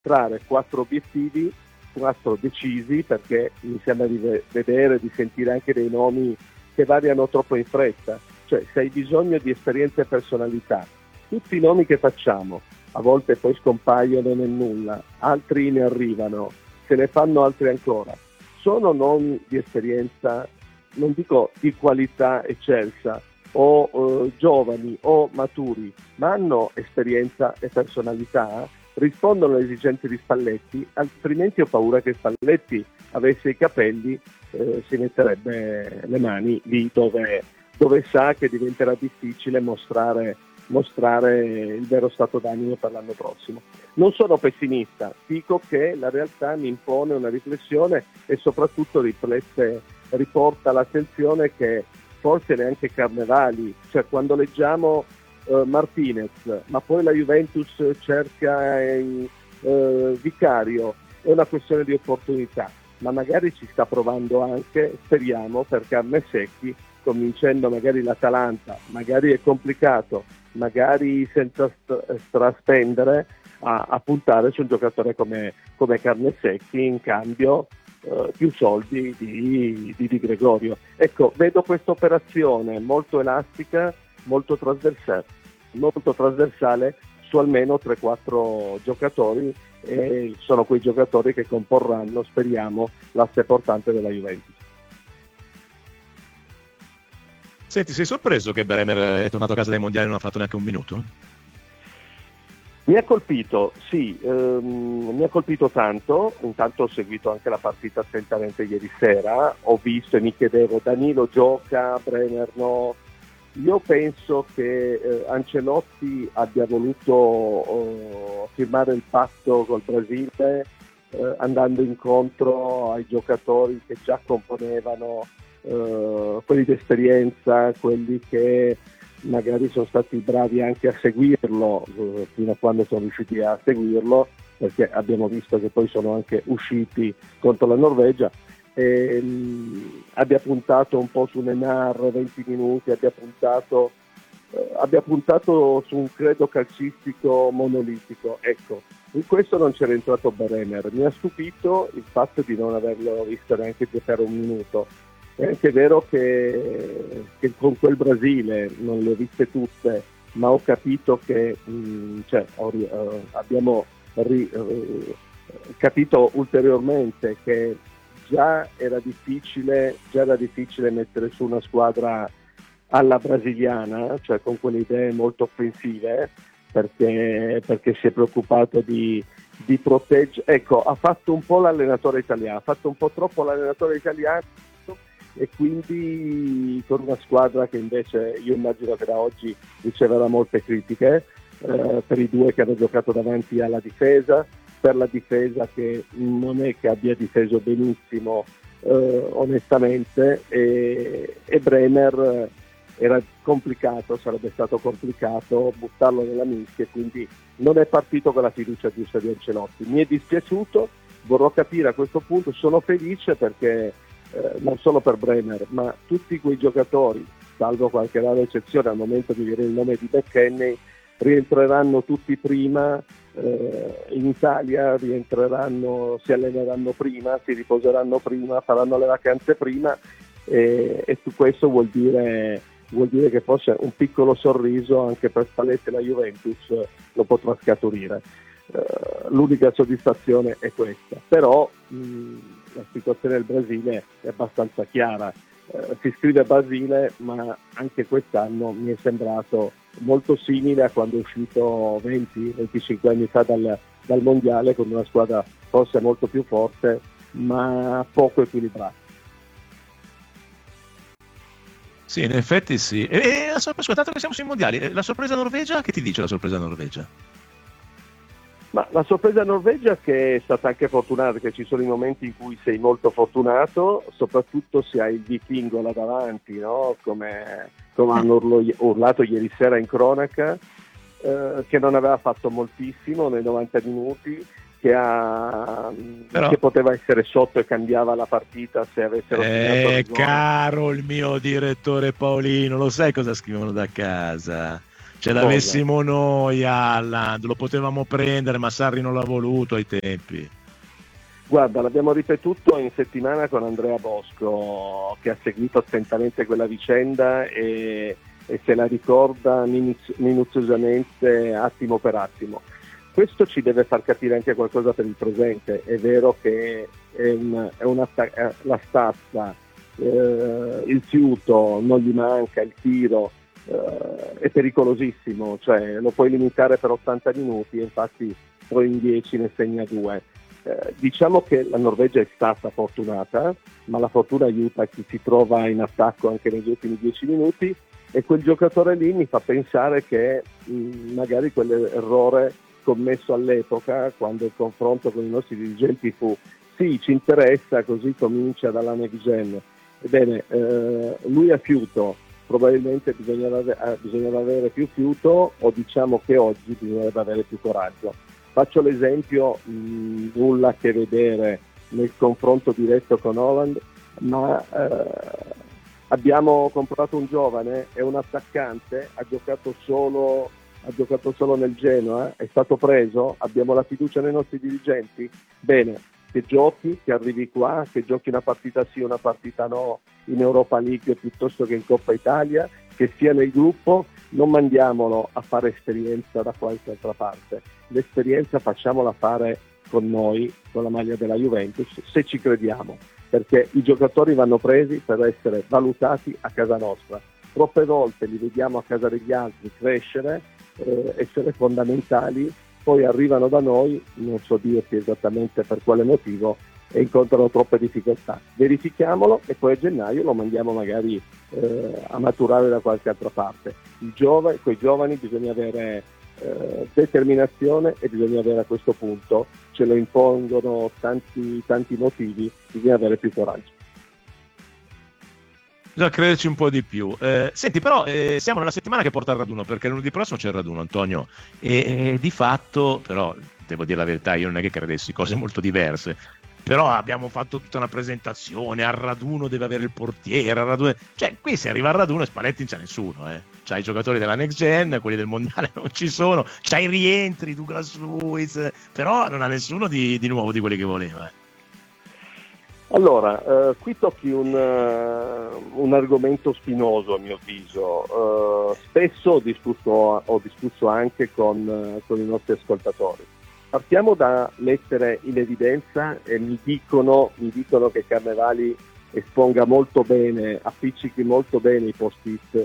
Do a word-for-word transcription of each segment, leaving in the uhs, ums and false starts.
trarre quattro obiettivi, quattro decisi, perché mi sembra di vedere, di sentire anche dei nomi che variano troppo in fretta. Cioè, se hai bisogno di esperienza e personalità, tutti i nomi che facciamo a volte poi scompaiono nel nulla, altri ne arrivano, se ne fanno altri ancora, sono nomi di esperienza, non dico di qualità eccelsa, o eh, giovani o maturi, ma hanno esperienza e personalità, rispondono alle esigenze di Spalletti, altrimenti ho paura che Spalletti avesse i capelli, eh, si metterebbe le mani lì dove, dove sa che diventerà difficile mostrare, mostrare il vero stato d'animo per l'anno prossimo. Non sono pessimista, dico che la realtà mi impone una riflessione e soprattutto riflette, riporta l'attenzione che forse neanche Carnevali, cioè quando leggiamo Uh, Martinez, ma poi la Juventus cerca eh, uh, Vicario, è una questione di opportunità, ma magari ci sta provando anche, speriamo, per carne secchi, convincendo magari l'Atalanta, magari è complicato, magari senza st- straspendere, a, a puntare su un giocatore come, come carne secchi in cambio uh, più soldi di, di Di Gregorio. Ecco, vedo questa operazione molto elastica, molto trasversale, molto trasversale su almeno tre quattro giocatori, e sono quei giocatori che comporranno, speriamo, l'asse portante della Juventus. Senti, sei sorpreso che Bremer è tornato a casa dai mondiali e non ha fatto neanche un minuto? Mi ha colpito, sì, ehm, mi ha colpito tanto. Intanto ho seguito anche la partita attentamente ieri sera, ho visto e mi chiedevo, Danilo gioca, Bremer no. Io penso che eh, Ancelotti abbia voluto oh, firmare il patto col Brasile eh, andando incontro ai giocatori che già componevano, eh, quelli di esperienza, quelli che magari sono stati bravi anche a seguirlo eh, fino a quando sono riusciti a seguirlo, perché abbiamo visto che poi sono anche usciti contro la Norvegia. E, mh, abbia puntato un po' su Neymar venti minuti, abbia puntato, eh, abbia puntato su un credo calcistico monolitico. Ecco, in questo non c'era entrato Bremer. Mi ha stupito il fatto di non averlo visto neanche giocare un minuto. È anche vero che, che con quel Brasile non le ho viste tutte, ma ho capito che mh, cioè, ho, uh, abbiamo ri, uh, capito ulteriormente che Già era difficile, già era difficile mettere su una squadra alla brasiliana, cioè con quelle idee molto offensive, perché, perché si è preoccupato di, di proteggere. Ecco, ha fatto un po' l'allenatore italiano, ha fatto un po' troppo l'allenatore italiano, e quindi con una squadra che invece io immagino che da oggi riceverà molte critiche eh, per i due che hanno giocato davanti alla difesa, per la difesa che non è che abbia difeso benissimo eh, onestamente, e, e Bremer era complicato, sarebbe stato complicato buttarlo nella mischia, quindi non è partito con la fiducia giusta di Ancelotti. Mi è dispiaciuto, vorrò capire a questo punto, sono felice perché eh, non solo per Bremer, ma tutti quei giocatori, salvo qualche rara eccezione al momento di dire il nome di McKennie, rientreranno tutti prima eh, in Italia, rientreranno, si alleneranno prima, si riposeranno prima, faranno le vacanze prima, e, e su questo vuol dire, vuol dire che forse un piccolo sorriso anche per Spalletti e la Juventus lo potrà scaturire. Uh, l'unica soddisfazione è questa, però mh, la situazione del Brasile è abbastanza chiara. Uh, si scrive Basile, ma anche quest'anno mi è sembrato molto simile a quando è uscito venti venticinque anni fa dal, dal mondiale, con una squadra forse molto più forte ma poco equilibrata. Sì, in effetti sì. E, e la sorpresa, tanto che siamo sui mondiali, la sorpresa Norvegia, che ti dice la sorpresa Norvegia? Ma la sorpresa Norvegia che è stata anche fortunata, perché ci sono i momenti in cui sei molto fortunato, soprattutto se hai il vichingo là davanti, no? Come, come hanno urlo, urlato ieri sera in cronaca, eh, che non aveva fatto moltissimo nei novanta minuti, che, ha, Però, che poteva essere sotto e cambiava la partita se avessero segnato eh, caro il mio direttore Paolino, lo sai cosa scrivono da casa? Ce l'avessimo noi, Haaland, lo potevamo prendere, ma Sarri non l'ha voluto ai tempi. Guarda, l'abbiamo ripetuto in settimana con Andrea Bosco, che ha seguito attentamente quella vicenda e, e se la ricorda minuz- minuziosamente, attimo per attimo. Questo ci deve far capire anche qualcosa per il presente. È vero che è una, è una, è la stazza, eh, il fiuto non gli manca, il tiro eh, è pericolosissimo, cioè lo puoi limitare per ottanta minuti e infatti poi in dieci ne segna due. Eh, diciamo che la Norvegia è stata fortunata, ma la fortuna aiuta chi si trova in attacco anche negli ultimi dieci minuti, e quel giocatore lì mi fa pensare che mh, magari quell'errore commesso all'epoca, quando il confronto con i nostri dirigenti fu sì, ci interessa, così comincia dalla next gen. Ebbene, eh, lui ha fiuto, probabilmente bisognava, ave- bisognava avere più fiuto, o diciamo che oggi bisognerebbe avere più coraggio. Faccio l'esempio, mh, nulla a che vedere nel confronto diretto con Haaland, ma eh, abbiamo comprato un giovane, è un attaccante, ha giocato solo ha giocato solo nel Genoa, è stato preso, abbiamo la fiducia nei nostri dirigenti, bene, che giochi, che arrivi qua, che giochi una partita sì, una partita no, in Europa League piuttosto che in Coppa Italia, che sia nel gruppo, non mandiamolo a fare esperienza da qualche altra parte, l'esperienza facciamola fare con noi, con la maglia della Juventus, se ci crediamo, perché i giocatori vanno presi per essere valutati a casa nostra. Troppe volte li vediamo a casa degli altri crescere, eh, essere fondamentali, poi arrivano da noi, non so dirti esattamente per quale motivo, e incontrano troppe difficoltà. Verifichiamolo e poi a gennaio lo mandiamo magari eh, a maturare da qualche altra parte. Il giovane, con i giovani bisogna avere eh, determinazione e bisogna avere a questo punto, ce lo impongono tanti, tanti motivi, bisogna avere più coraggio. Bisogna crederci un po' di più. Eh, senti, però eh, siamo nella settimana che porta al raduno, perché lunedì prossimo c'è il raduno, Antonio, e, e di fatto, però, devo dire la verità, io non è che credessi cose molto diverse, però abbiamo fatto tutta una presentazione, al raduno deve avere il portiere, al raduno... cioè qui se arriva al raduno e Spalletti non c'è nessuno, eh. C'ha i giocatori della next gen, quelli del mondiale non ci sono, c'ha i rientri, Douglas Luiz, però non ha nessuno di, di nuovo di quelli che voleva, eh. Allora, eh, qui tocchi un, uh, un argomento spinoso a mio avviso. Uh, spesso ho discusso, ho discusso anche con, uh, con i nostri ascoltatori. Partiamo da mettere in evidenza, e mi dicono, mi dicono che Carnevali esponga molto bene, appiccichi molto bene i post-it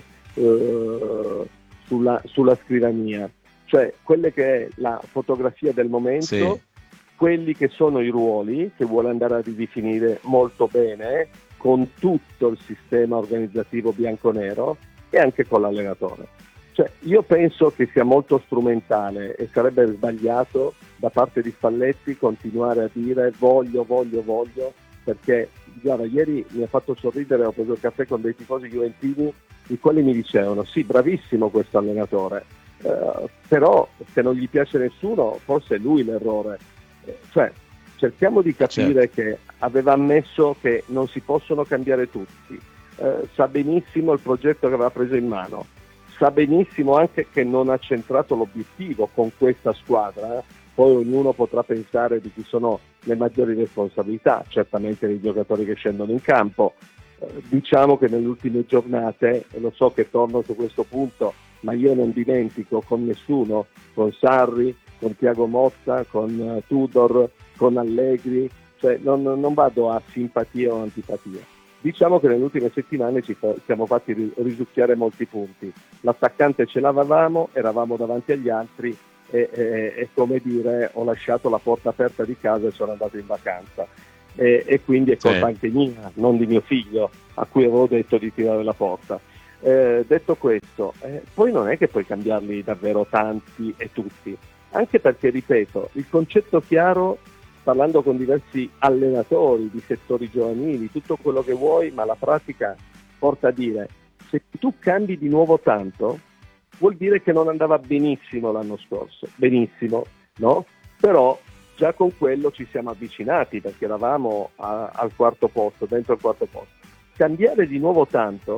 uh, sulla, sulla scrivania, cioè quelle che è la fotografia del momento. Sì. Quelli che sono i ruoli che vuole andare a ridefinire molto bene con tutto il sistema organizzativo bianconero e anche con l'allenatore. Cioè, io penso che sia molto strumentale e sarebbe sbagliato da parte di Spalletti continuare a dire voglio, voglio, voglio, perché guarda, ieri mi ha fatto sorridere, ho preso il caffè con dei tifosi juventini, i quali mi dicevano sì, bravissimo questo allenatore, eh, però se non gli piace nessuno forse è lui l'errore. Cioè, cerchiamo di capire, certo, che aveva ammesso che non si possono cambiare tutti, eh, sa benissimo il progetto che aveva preso in mano, sa benissimo anche che non ha centrato l'obiettivo con questa squadra, eh. Poi ognuno potrà pensare di chi sono le maggiori responsabilità, certamente dei giocatori che scendono in campo. Eh, diciamo che nelle ultime giornate, e lo so che torno su questo punto, ma io non dimentico con nessuno, con Sarri, con Thiago Motta, con uh, Tudor, con Allegri, cioè non, non vado a simpatia o antipatia. Diciamo che nelle ultime settimane ci fa, siamo fatti risucchiare molti punti. L'attaccante ce l'avevamo, eravamo davanti agli altri e, e, e come dire, ho lasciato la porta aperta di casa e sono andato in vacanza. E, e quindi è colpa, sì, anche mia, non di mio figlio, a cui avevo detto di tirare la porta. Eh, detto questo, eh, poi non è che puoi cambiarli davvero tanti e tutti, anche perché, ripeto, il concetto chiaro, parlando con diversi allenatori di settori giovanili, tutto quello che vuoi, ma la pratica porta a dire, se tu cambi di nuovo tanto, vuol dire che non andava benissimo l'anno scorso, benissimo, no? Però già con quello ci siamo avvicinati, perché eravamo a, al quarto posto, dentro il quarto posto. Cambiare di nuovo tanto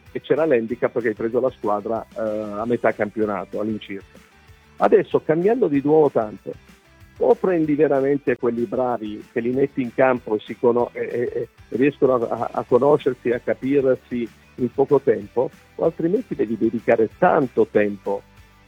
e c'era l'handicap perché hai preso la squadra eh, a metà campionato all'incirca. Adesso, cambiando di nuovo tanto, o prendi veramente quelli bravi che li metti in campo e, si cono- e, e, e riescono a, a conoscersi, a capirsi in poco tempo, o altrimenti devi dedicare tanto tempo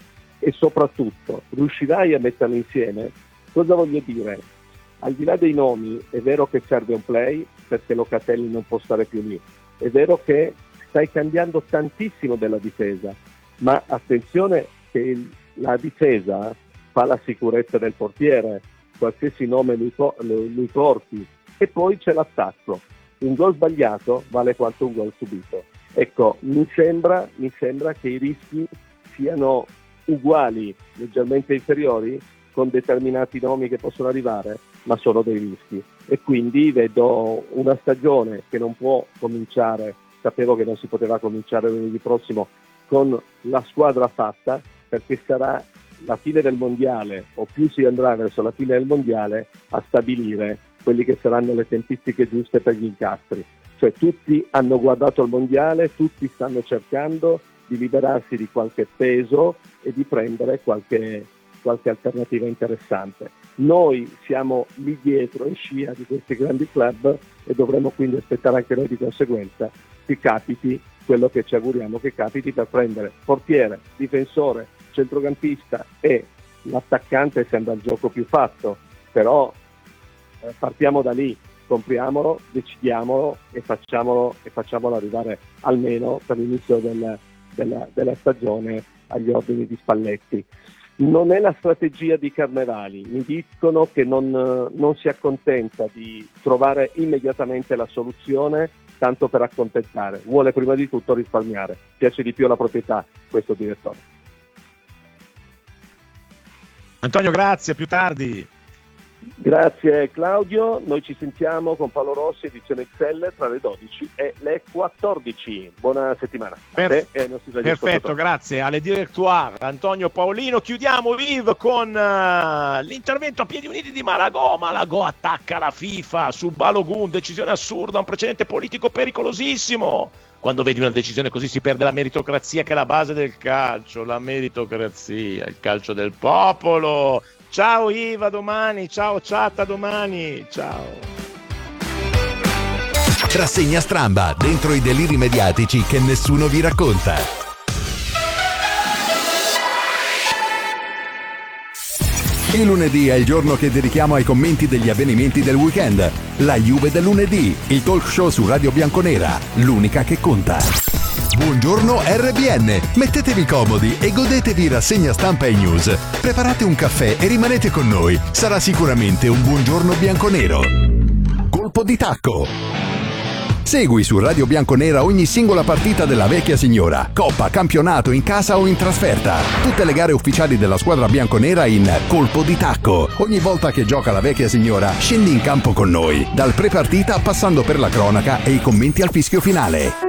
e soprattutto riuscirai a metterli insieme. Cosa voglio dire? Al di là dei nomi, è vero che serve un play perché Locatelli non può stare più lì, è vero che stai cambiando tantissimo della difesa, ma attenzione che il, la difesa fa la sicurezza del portiere, qualsiasi nome lui, lui porti, e poi c'è l'attacco. Un gol sbagliato vale quanto un gol subito. Ecco, mi sembra, mi sembra che i rischi siano uguali, leggermente inferiori, con determinati nomi che possono arrivare, ma sono dei rischi. E quindi vedo una stagione che non può cominciare, sapevo che non si poteva cominciare lunedì prossimo con la squadra fatta, perché sarà la fine del mondiale, o più si andrà verso la fine del mondiale, a stabilire quelli che saranno le tempistiche giuste per gli incastri. Cioè tutti hanno guardato il mondiale, tutti stanno cercando di liberarsi di qualche peso e di prendere qualche, qualche alternativa interessante. Noi siamo lì dietro in scia di questi grandi club e dovremo quindi aspettare anche noi di conseguenza che capiti quello che ci auguriamo che capiti, per prendere portiere, difensore, centrocampista e l'attaccante sembra il gioco più fatto, però eh, partiamo da lì, compriamolo, decidiamolo e facciamolo, e facciamolo arrivare almeno per l'inizio del, della, della stagione agli ordini di Spalletti. Non è la strategia di Carnevali, mi dicono che non, non si accontenta di trovare immediatamente la soluzione tanto per accontentare, vuole prima di tutto risparmiare, piace di più alla proprietà questo direttore. Antonio, grazie, a più tardi. Grazie Claudio, noi ci sentiamo con Paolo Rossi, edizione X L, tra le dodici e le quattordici. Buona settimana. Per- e ai nostri perfetto, grazie alle direttoire Antonio Paolino. Chiudiamo Yves con uh, l'intervento a piedi uniti di Malagò. Malagò attacca la FIFA su Balogun, decisione assurda, un precedente politico pericolosissimo. Quando vedi una decisione così si perde la meritocrazia, che è la base del calcio, la meritocrazia, il calcio del popolo. Ciao Iva, domani, ciao Chatta, domani, ciao. Rassegna Stramba, dentro i deliri mediatici che nessuno vi racconta. Il lunedì è il giorno che dedichiamo ai commenti degli avvenimenti del weekend. La Juve del lunedì, il talk show su Radio Bianconera, l'unica che conta. Buongiorno R B N, mettetevi comodi e godetevi rassegna stampa e news. Preparate un caffè e rimanete con noi, sarà sicuramente un buongiorno bianconero. Colpo di tacco. Segui su Radio Bianconera ogni singola partita della vecchia signora, coppa, campionato, in casa o in trasferta. Tutte le gare ufficiali della squadra bianconera in Colpo di tacco. Ogni volta che gioca la vecchia signora, scendi in campo con noi, dal pre-partita passando per la cronaca e i commenti al fischio finale.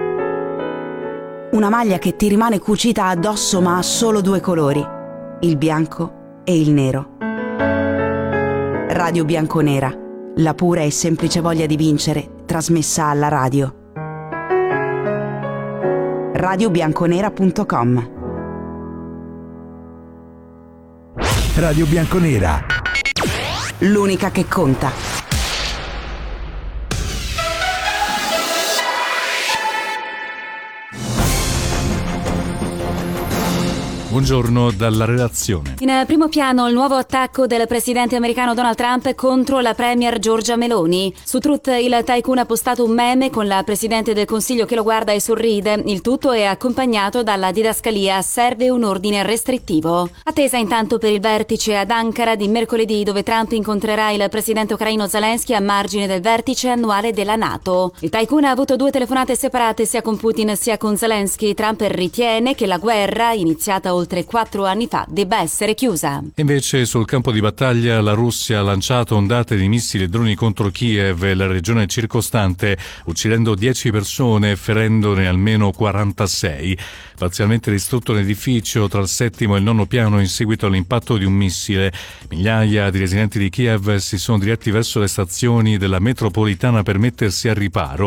Una maglia che ti rimane cucita addosso ma ha solo due colori, il bianco e il nero. Radio Bianconera, la pura e semplice voglia di vincere, trasmessa alla radio. radio bianconera punto com. Radio Bianconera, l'unica che conta. Buongiorno dalla redazione. In primo piano il nuovo attacco del presidente americano Donald Trump contro la premier Giorgia Meloni. Su Truth il tycoon ha postato un meme con la presidente del Consiglio che lo guarda e sorride. Il tutto è accompagnato dalla didascalia "serve un ordine restrittivo". Attesa intanto per il vertice ad Ankara di mercoledì, dove Trump incontrerà il presidente ucraino Zelensky a margine del vertice annuale della NATO. Il tycoon ha avuto due telefonate separate sia con Putin sia con Zelensky. Trump ritiene che la guerra, iniziata oltre quattro anni fa, debba essere chiusa. Invece sul campo di battaglia la Russia ha lanciato ondate di missili e droni contro Kiev e la regione circostante, uccidendo dieci persone e ferendone almeno quarantasei. Parzialmente distrutto l'edificio tra il settimo e il nono piano in seguito all'impatto di un missile. Migliaia di residenti di Kiev si sono diretti verso le stazioni della metropolitana per mettersi a riparo.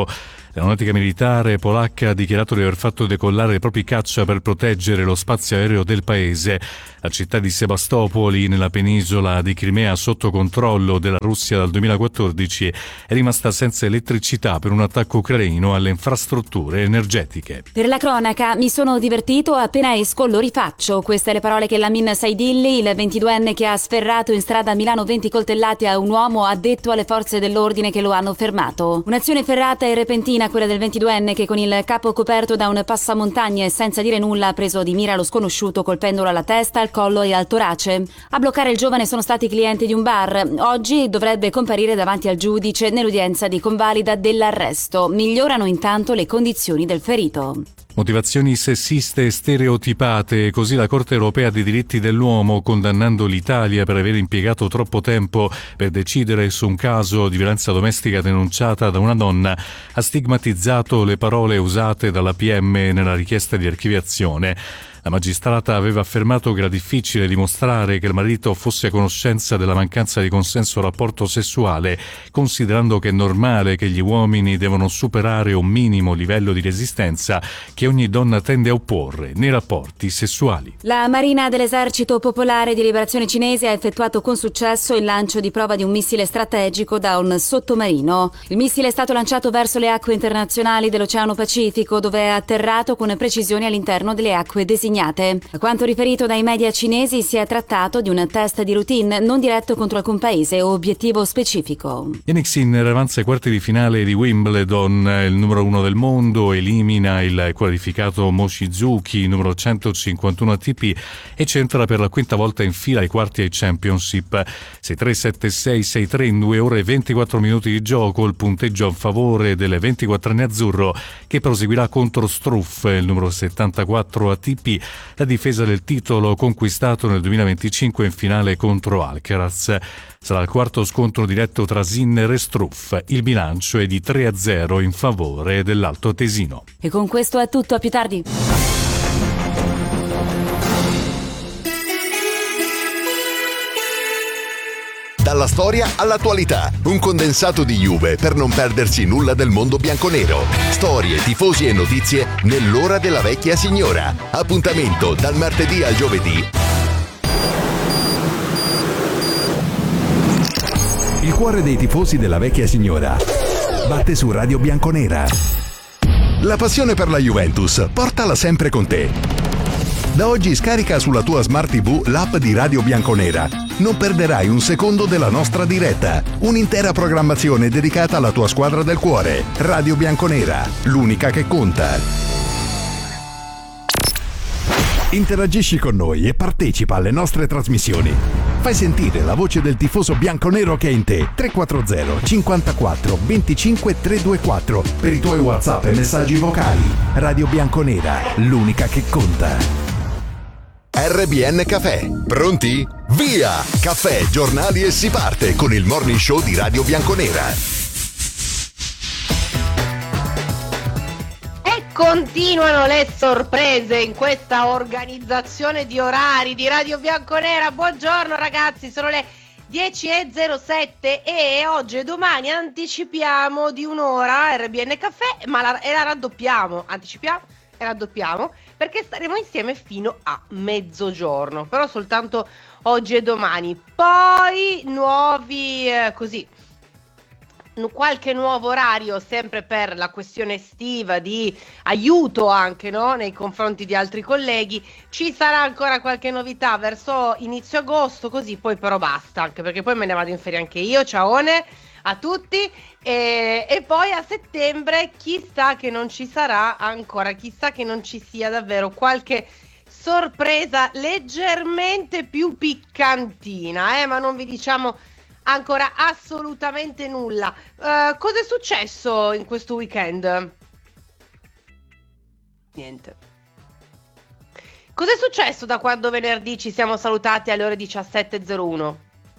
L'aeronautica militare polacca ha dichiarato di aver fatto decollare i propri caccia per proteggere lo spazio aereo del paese. La città di Sebastopoli, nella penisola di Crimea sotto controllo della Russia dal duemilaquattordici, è rimasta senza elettricità per un attacco ucraino alle infrastrutture energetiche. Per la cronaca, mi sono divertito, appena esco lo rifaccio. Queste le parole che Lamin Saidilli, il ventiduenne che ha sferrato in strada a Milano venti coltellate a un uomo, ha detto alle forze dell'ordine che lo hanno fermato. Un'azione ferrata e repentina quella del ventiduenne che con il capo coperto da un passamontagne e senza dire nulla ha preso di mira lo sconosciuto colpendolo alla testa, al collo e al torace. A bloccare il giovane sono stati i clienti di un bar. Oggi dovrebbe comparire davanti al giudice nell'udienza di convalida dell'arresto. Migliorano intanto le condizioni del ferito. Motivazioni sessiste e stereotipate, così la Corte Europea dei diritti dell'uomo, condannando l'Italia per aver impiegato troppo tempo per decidere su un caso di violenza domestica denunciata da una donna, ha stigmatizzato le parole usate dalla P M nella richiesta di archiviazione. La magistrata aveva affermato che era difficile dimostrare che il marito fosse a conoscenza della mancanza di consenso al rapporto sessuale, considerando che è normale che gli uomini devono superare un minimo livello di resistenza che ogni donna tende a opporre nei rapporti sessuali. La Marina dell'Esercito Popolare di Liberazione Cinese ha effettuato con successo il lancio di prova di un missile strategico da un sottomarino. Il missile è stato lanciato verso le acque internazionali dell'Oceano Pacifico, dove è atterrato con precisione all'interno delle acque designate. A quanto riferito dai media cinesi, si è trattato di un test di routine non diretto contro alcun paese o obiettivo specifico. Yannick Sinner avanza ai quarti di finale di Wimbledon, il numero uno del mondo, elimina il qualificato Mochizuki, numero centocinquantuno A T P, e centra per la quinta volta in fila ai quarti ai Championship. sei tre sette sei sei tre in due ore e ventiquattro minuti di gioco, il punteggio a favore del ventiquattrenne azzurro, che proseguirà contro Struff, il numero settantaquattro A T P, la difesa del titolo conquistato nel duemilaventicinque in finale contro Alcaraz. Sarà il quarto scontro diretto tra Sinner e Struff. Il bilancio è di tre a zero in favore dell'altoatesino. E con questo è tutto, a più tardi. Dalla storia all'attualità, un condensato di Juve per non perdersi nulla del mondo bianconero. Storie, tifosi e notizie nell'ora della vecchia signora. Appuntamento dal martedì al giovedì. Il cuore dei tifosi della vecchia signora batte su Radio Bianconera. La passione per la Juventus, portala sempre con te. Da oggi scarica sulla tua Smart tivù l'app di Radio Bianconera. Non perderai un secondo della nostra diretta. Un'intera programmazione dedicata alla tua squadra del cuore. Radio Bianconera, l'unica che conta. Interagisci con noi e partecipa alle nostre trasmissioni. Fai sentire la voce del tifoso bianconero che è in te. tre quattro zero cinquantaquattro venticinque trecentoventiquattro per i tuoi WhatsApp e messaggi vocali. Radio Bianconera, l'unica che conta. R B N Caffè. Pronti? Via! Caffè, giornali e si parte con il morning show di Radio Bianconera. E continuano le sorprese in questa organizzazione di orari di Radio Bianconera. Buongiorno ragazzi, sono le dieci e zero sette e oggi e domani anticipiamo di un'ora R B N Caffè, ma la, e la raddoppiamo, anticipiamo e raddoppiamo perché staremo insieme fino a mezzogiorno, però soltanto oggi e domani. Poi nuovi, eh, così, qualche nuovo orario sempre per la questione estiva, di aiuto anche, no? Nei confronti di altri colleghi. Ci sarà ancora qualche novità verso inizio agosto, così poi però basta, anche perché poi me ne vado in ferie anche io. Ciaone a tutti. E, e poi a settembre chissà che non ci sarà ancora, chissà che non ci sia davvero qualche sorpresa leggermente più piccantina, eh? Ma non vi diciamo ancora assolutamente nulla. Uh, cosa è successo in questo weekend? Niente. Cos'è successo da quando venerdì ci siamo salutati alle ore diciassette e zero uno?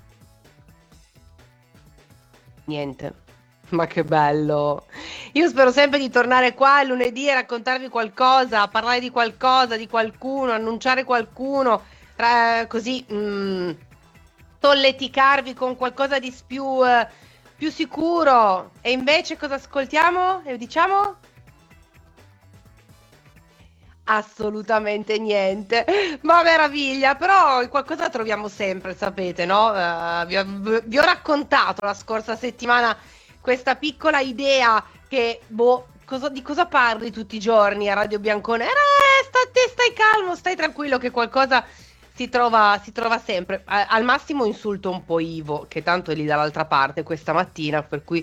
Niente. Ma che bello. Io spero sempre di tornare qua il lunedì e raccontarvi qualcosa, parlare di qualcosa, di qualcuno, annunciare qualcuno, eh, così mh, tolleticarvi con qualcosa di più, eh, più sicuro. E invece cosa ascoltiamo e diciamo? Assolutamente niente, ma meraviglia, però qualcosa troviamo sempre, sapete, no? Uh, vi, ho, vi ho raccontato la scorsa settimana questa piccola idea che, boh, cosa, di cosa parli tutti i giorni a Radio Bianconera? Eh, stai, stai calmo, stai tranquillo che qualcosa si trova, si trova sempre. A, al massimo insulto un po' Ivo, che tanto è lì dall'altra parte questa mattina, per cui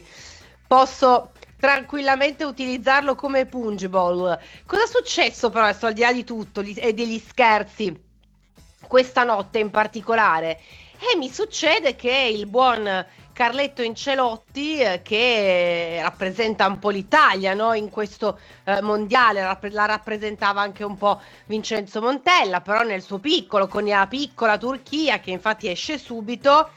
posso tranquillamente utilizzarlo come pungeball. Cosa è successo però adesso, al di là di tutto gli, e degli scherzi, questa notte in particolare? E mi succede che il buon Carletto Ancelotti, eh, che rappresenta un po' l'Italia, no? In questo eh, mondiale, la, la rappresentava anche un po' Vincenzo Montella, però nel suo piccolo, con la piccola Turchia, che infatti esce subito.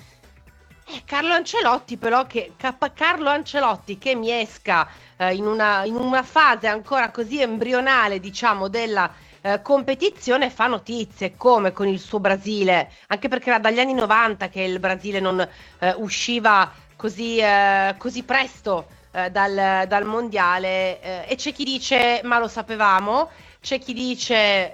Eh, Carlo Ancelotti però che Carlo Ancelotti che mi esca eh, in, una, in una fase ancora così embrionale, diciamo, della eh, competizione, fa notizie, come con il suo Brasile, anche perché era dagli anni novanta che il Brasile non eh, usciva così, eh, così presto eh, dal, dal mondiale, eh, e c'è chi dice ma lo sapevamo, c'è chi dice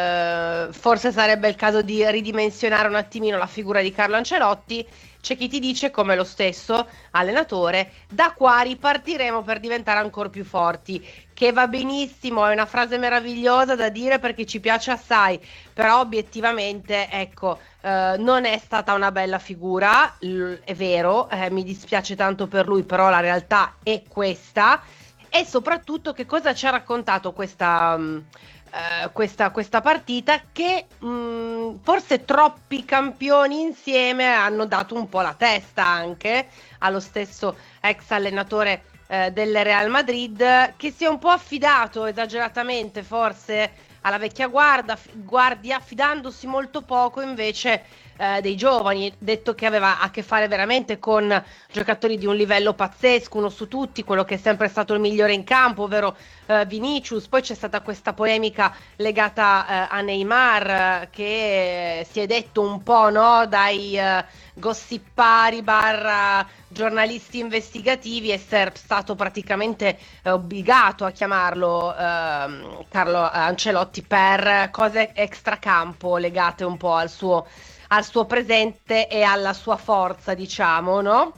eh, forse sarebbe il caso di ridimensionare un attimino la figura di Carlo Ancelotti. C'è chi ti dice, come lo stesso allenatore, da qua ripartiremo per diventare ancora più forti, che va benissimo, è una frase meravigliosa da dire perché ci piace assai, però obiettivamente, ecco, eh, non è stata una bella figura, l- è vero, eh, mi dispiace tanto per lui, però la realtà è questa. E soprattutto che cosa ci ha raccontato questa... Um, Uh, questa, questa partita, che mh, forse troppi campioni insieme hanno dato un po' la testa anche allo stesso ex allenatore uh, del Real Madrid, che si è un po' affidato esageratamente forse alla vecchia guarda, guardia, affidandosi molto poco invece uh, dei giovani, detto che aveva a che fare veramente con giocatori di un livello pazzesco, uno su tutti, quello che è sempre stato il migliore in campo, ovvero uh, Vinicius. Poi c'è stata questa polemica legata uh, a Neymar, uh, che si è detto un po', no, dai uh, gossipari barra giornalisti investigativi, essere stato praticamente uh, obbligato a chiamarlo uh, Carlo Ancelotti per cose extracampo legate un po' al suo, al suo presente e alla sua forza, diciamo, no?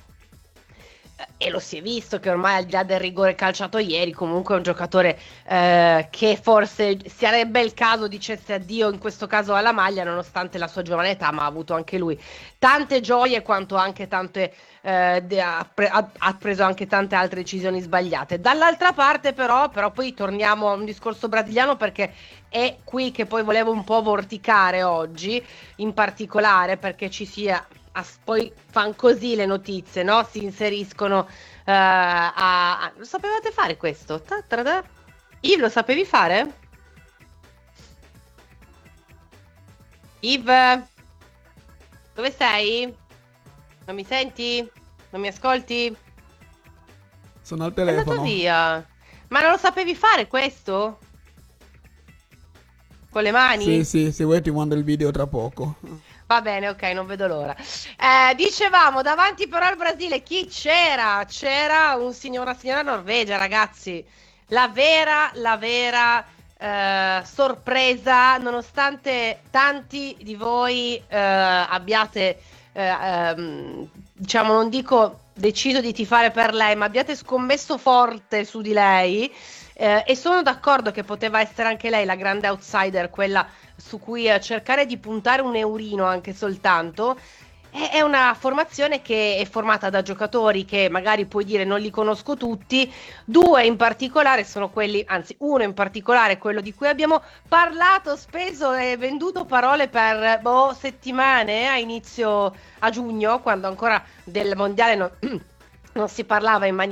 E lo si è visto che ormai, al di là del rigore calciato ieri, comunque è un giocatore eh, che forse sarebbe il caso dicesse addio in questo caso alla maglia, nonostante la sua giovane età, ma ha avuto anche lui tante gioie quanto anche tante eh, de- ha, pre- ha preso anche tante altre decisioni sbagliate. Dall'altra parte però, però poi torniamo a un discorso brasiliano, perché è qui che poi volevo un po' vorticare oggi, in particolare perché ci sia... As, poi fanno così le notizie, no? Si inseriscono uh, a, a... Lo sapevate fare questo? Yves, lo sapevi fare? Yves? Dove sei? Non mi senti? Non mi ascolti? Sono al telefono. È andato via. Ma non lo sapevi fare questo? Con le mani? Sì, sì, se vuoi ti mando il video tra poco. Va bene, ok, non vedo l'ora. Eh, dicevamo, davanti però al Brasile chi c'era? C'era un signor, una signora Norvegia, ragazzi. La vera, la vera eh, sorpresa, nonostante tanti di voi eh, abbiate, eh, ehm, diciamo, non dico deciso di tifare per lei, ma abbiate scommesso forte su di lei. Eh, e sono d'accordo che poteva essere anche lei la grande outsider, quella su cui eh, cercare di puntare un eurino anche soltanto. È, è una formazione che è formata da giocatori che magari puoi dire non li conosco tutti, due in particolare sono quelli, anzi uno in particolare, quello di cui abbiamo parlato, speso e venduto parole per boh, settimane a inizio a giugno, quando ancora del mondiale non, non si parlava in maniera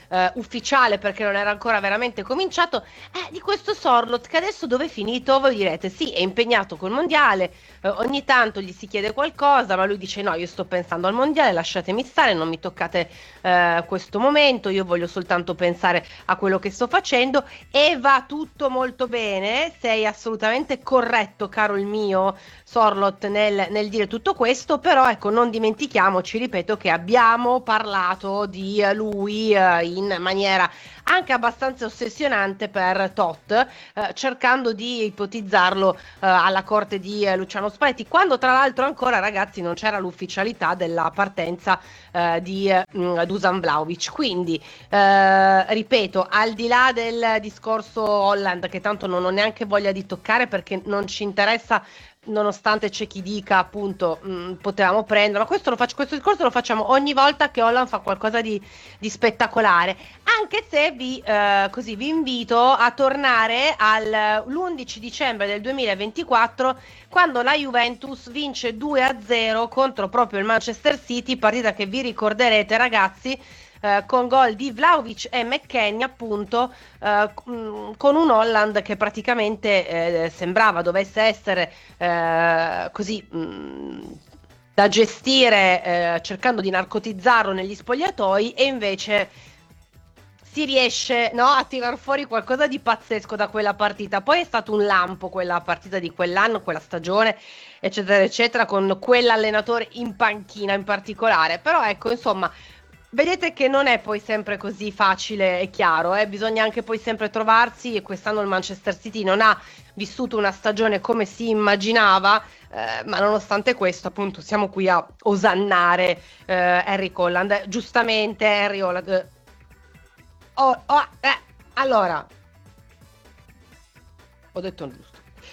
eh, ufficiale perché non era ancora veramente cominciato, eh, di questo Sorloth che adesso dove è finito? Voi direte sì, è impegnato col mondiale, eh, ogni tanto gli si chiede qualcosa, ma lui dice no, io sto pensando al mondiale, lasciatemi stare, non mi toccate eh, questo momento, io voglio soltanto pensare a quello che sto facendo, e va tutto molto bene, sei assolutamente corretto, caro il mio Sorloth, nel, nel dire tutto questo, però ecco, non dimentichiamoci, ripeto, che abbiamo parlato di lui eh, in maniera anche abbastanza ossessionante per tot, eh, cercando di ipotizzarlo eh, alla corte di eh, Luciano Spalletti, quando tra l'altro ancora, ragazzi, non c'era l'ufficialità della partenza eh, di eh, Dusan Vlahovic. Quindi eh, ripeto, al di là del discorso Holland, che tanto non ho neanche voglia di toccare perché non ci interessa, nonostante c'è chi dica appunto mh, potevamo prenderlo, ma questo, lo faccio, questo discorso lo facciamo ogni volta che Holland fa qualcosa di, di spettacolare, anche se vi, eh, così, vi invito a tornare all'undici dicembre del duemilaventiquattro, quando la Juventus vince due a zero contro proprio il Manchester City, partita che vi ricorderete, ragazzi, Uh, con gol di Vlahovic e McKennie, appunto, uh, mh, con un Holland che praticamente eh, sembrava dovesse essere eh, così mh, da gestire, eh, cercando di narcotizzarlo negli spogliatoi, e invece si riesce, no, a tirar fuori qualcosa di pazzesco da quella partita. Poi è stato un lampo quella partita di quell'anno, quella stagione, eccetera eccetera, con quell'allenatore in panchina in particolare, però ecco, insomma, vedete che non è poi sempre così facile e chiaro, eh? Bisogna anche poi sempre trovarsi, e quest'anno il Manchester City non ha vissuto una stagione come si immaginava, eh, ma nonostante questo appunto siamo qui a osannare eh, Eric Holland. Giustamente Harry Holland, eh, oh, oh, eh, allora, ho detto giusto.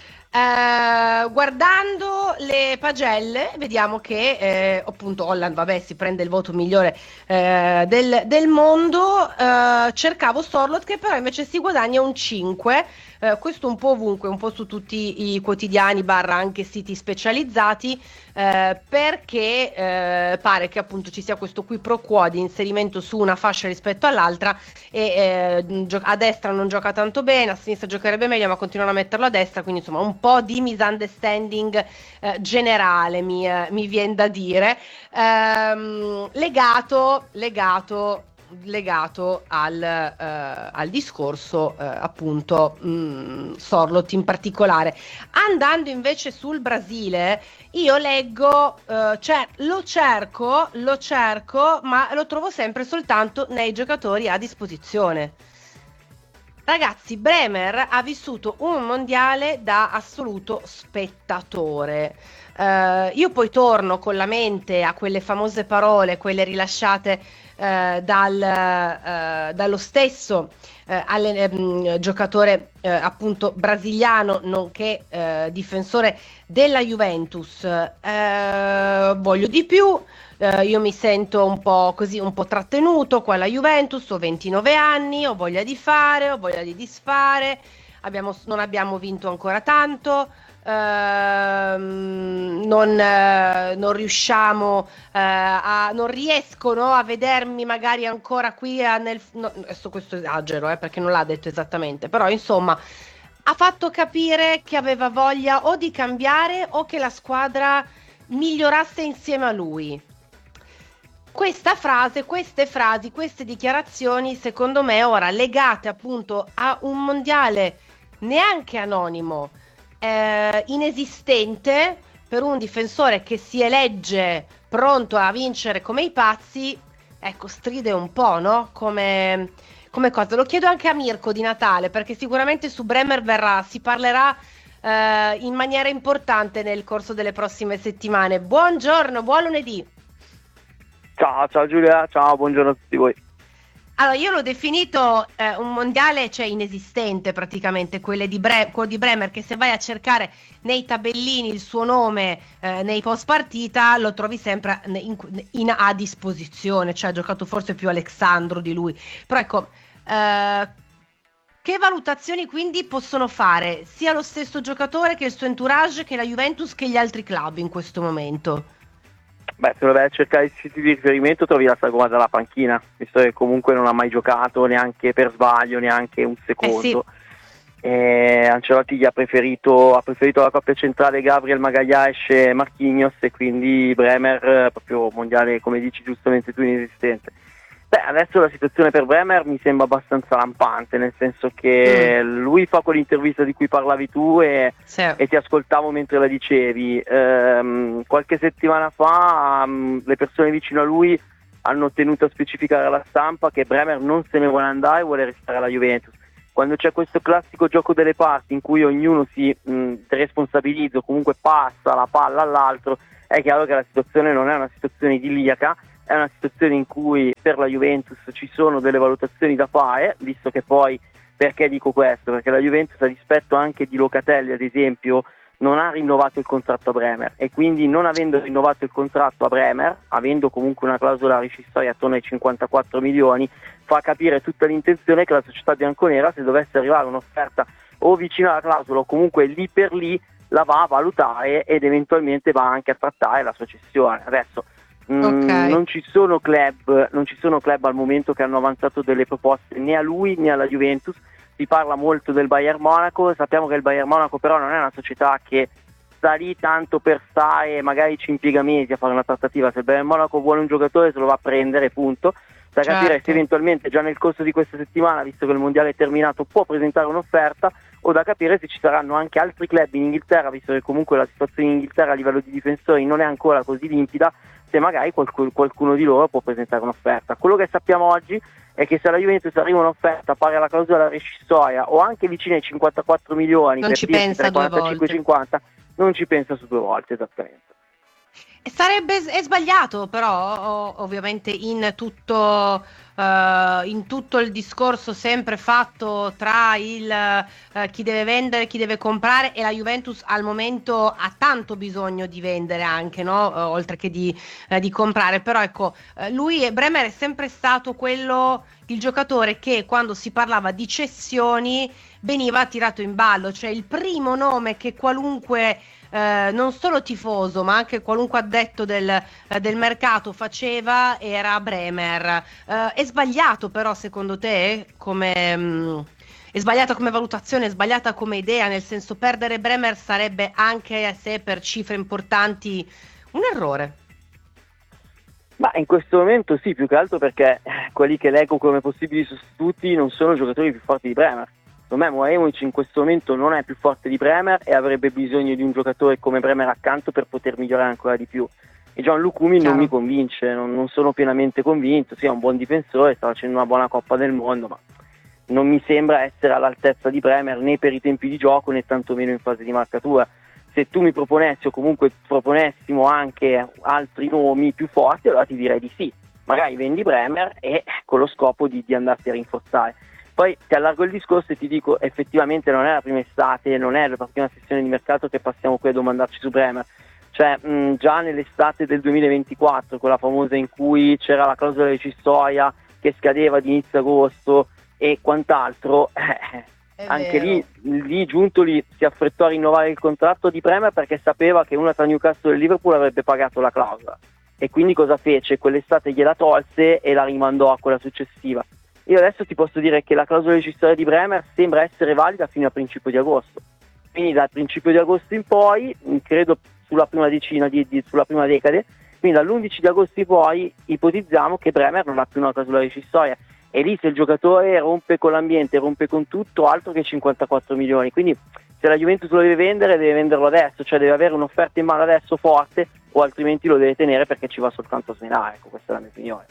Uh, guardando le pagelle vediamo che eh, appunto Holland, vabbè, si prende il voto migliore eh, del, del mondo. Uh, cercavo Sorloth, che però invece si guadagna un cinque, uh, questo un po' ovunque, un po' su tutti i quotidiani barra anche siti specializzati, uh, perché uh, pare che appunto ci sia questo qui pro quo di inserimento su una fascia rispetto all'altra, e uh, gio- a destra non gioca tanto bene, a sinistra giocherebbe meglio, ma continuano a metterlo a destra, quindi insomma un po' di misunderstanding eh, generale mi, eh, mi viene da dire, ehm, legato, legato, legato al, eh, al discorso eh, appunto mh, Sorloth in particolare. Andando invece sul Brasile, io leggo, eh, cioè lo cerco, lo cerco, ma lo trovo sempre soltanto nei giocatori a disposizione. Ragazzi, Bremer ha vissuto un mondiale da assoluto spettatore. Uh, io poi torno con la mente a quelle famose parole, quelle rilasciate uh, dal, uh, dallo stesso uh, alle, um, giocatore uh, appunto brasiliano, nonché uh, difensore della Juventus. Uh, voglio di più. Uh, io mi sento un po' così, un po' trattenuto qua alla Juventus, ho ventinove anni, ho voglia di fare, ho voglia di disfare, abbiamo, non abbiamo vinto ancora tanto, uh, non, uh, non riusciamo uh, a, non riescono a vedermi magari ancora qui a, nel, no, adesso questo esagero eh, perché non l'ha detto esattamente, però insomma ha fatto capire che aveva voglia o di cambiare o che la squadra migliorasse insieme a lui. Questa frase, queste frasi, queste dichiarazioni, secondo me, ora legate appunto a un mondiale neanche anonimo, eh, inesistente, per un difensore che si elegge pronto a vincere come i pazzi, ecco, stride un po', no? Come, come cosa. Lo chiedo anche a Mirko di Natale, perché sicuramente su Bremer verrà, si parlerà eh, in maniera importante nel corso delle prossime settimane. Buongiorno, buon lunedì. Ciao, ciao Giulia, ciao, buongiorno a tutti voi. Allora, io l'ho definito eh, un mondiale, cioè inesistente praticamente, quelle di Bre- quello di Bremer, che se vai a cercare nei tabellini il suo nome eh, nei post partita lo trovi sempre in, in, a disposizione, cioè ha giocato forse più Alexandro di lui. Però ecco, eh, che valutazioni quindi possono fare sia lo stesso giocatore che il suo entourage, che la Juventus, che gli altri club in questo momento? Beh, se dovrai cercare i siti di riferimento trovi la sagoma dalla panchina, visto che comunque non ha mai giocato neanche per sbaglio, neanche un secondo. Eh sì. E Ancelotti gli ha preferito, ha preferito la coppia centrale Gabriel Magalhaes e Marquinhos, e quindi Bremer proprio mondiale, come dici giustamente tu, inesistente. Beh, adesso la situazione per Bremer mi sembra abbastanza lampante, nel senso che mm. lui fa quell'intervista di cui parlavi tu e, sì. e ti ascoltavo mentre la dicevi. Ehm, qualche settimana fa um, le persone vicino a lui hanno tenuto a specificare alla stampa che Bremer non se ne vuole andare e vuole restare alla Juventus. Quando c'è questo classico gioco delle parti in cui ognuno si mh, responsabilizza o comunque passa la palla all'altro, è chiaro che la situazione non è una situazione idilliaca. È una situazione in cui per la Juventus ci sono delle valutazioni da fare, visto che poi, perché dico questo? Perché la Juventus, a dispetto anche di Locatelli ad esempio, non ha rinnovato il contratto a Bremer, e quindi non avendo rinnovato il contratto a Bremer, avendo comunque una clausola rescissoria attorno ai cinquantaquattro milioni, fa capire tutta l'intenzione che la società bianconera, se dovesse arrivare un'offerta o vicino alla clausola o comunque lì per lì, la va a valutare ed eventualmente va anche a trattare la sua cessione. Adesso Mm, okay. non ci sono club non ci sono club al momento che hanno avanzato delle proposte né a lui né alla Juventus. Si parla molto del Bayern Monaco, sappiamo che il Bayern Monaco però non è una società che sta lì tanto per stare, magari ci impiega mesi a fare una trattativa. Se il Bayern Monaco vuole un giocatore se lo va a prendere, punto. Da certo. capire se eventualmente già nel corso di questa settimana, visto che il mondiale è terminato, può presentare un'offerta, o da capire se ci saranno anche altri club in Inghilterra, visto che comunque la situazione in Inghilterra a livello di difensori non è ancora così limpida, se magari qualcuno, qualcuno di loro può presentare un'offerta. Quello che sappiamo oggi è che se alla Juventus arriva un'offerta pari alla clausola rescissoria o anche vicino ai cinquantaquattro milioni, non per ci pensa due quarantacinque cinquanta, non ci pensa su due volte, esattamente. E sarebbe è sbagliato però ovviamente in tutto uh, in tutto il discorso sempre fatto tra il uh, chi deve vendere, chi deve comprare, e la Juventus al momento ha tanto bisogno di vendere anche, no? Uh, oltre che di, uh, di comprare. Però ecco, uh, lui e Bremer è sempre stato quello, il giocatore che quando si parlava di cessioni veniva tirato in ballo, cioè il primo nome che qualunque Eh, non solo tifoso ma anche qualunque addetto del, eh, del mercato faceva era Bremer. Eh, è sbagliato però secondo te come mh, è sbagliata come valutazione, è sbagliata come idea, nel senso, perdere Bremer sarebbe anche se per cifre importanti un errore? Ma in questo momento sì, più che altro perché quelli che leggo come possibili sostituti non sono giocatori più forti di Bremer. Secondo me Moemovic in questo momento non è più forte di Bremer e avrebbe bisogno di un giocatore come Bremer accanto per poter migliorare ancora di più. E John Lucumi non mi convince, non, non sono pienamente convinto. Sì, è un buon difensore, sta facendo una buona Coppa del Mondo, ma non mi sembra essere all'altezza di Bremer né per i tempi di gioco né tantomeno in fase di marcatura. Se tu mi proponessi o comunque proponessimo anche altri nomi più forti, allora ti direi di sì, magari vendi Bremer e con lo scopo di, di andarti a rinforzare. Poi ti allargo il discorso e ti dico, effettivamente non è la prima estate, non è la prima sessione di mercato che passiamo qui a domandarci su Bremer. Cioè mh, già nell'estate del duemilaventiquattro, quella famosa in cui c'era la clausola rescissoria che scadeva ad inizio agosto e quant'altro, eh, anche lì, lì Giuntoli si affrettò a rinnovare il contratto di Bremer perché sapeva che una tra Newcastle e Liverpool avrebbe pagato la clausola, e quindi cosa fece? Quell'estate gliela tolse e la rimandò a quella successiva. Io adesso ti posso dire che la clausola rescissoria di Bremer sembra essere valida fino al principio di agosto, quindi dal principio di agosto in poi, credo sulla prima decina di, di sulla prima decade, quindi dall'undici di agosto in poi ipotizziamo che Bremer non ha più una clausola rescissoria, e lì se il giocatore rompe con l'ambiente, rompe con tutto, altro che cinquantaquattro milioni. Quindi se la Juventus lo deve vendere, deve venderlo adesso, cioè deve avere un'offerta in mano adesso forte, o altrimenti lo deve tenere perché ci va soltanto a smenare. Ecco, questa è la mia opinione.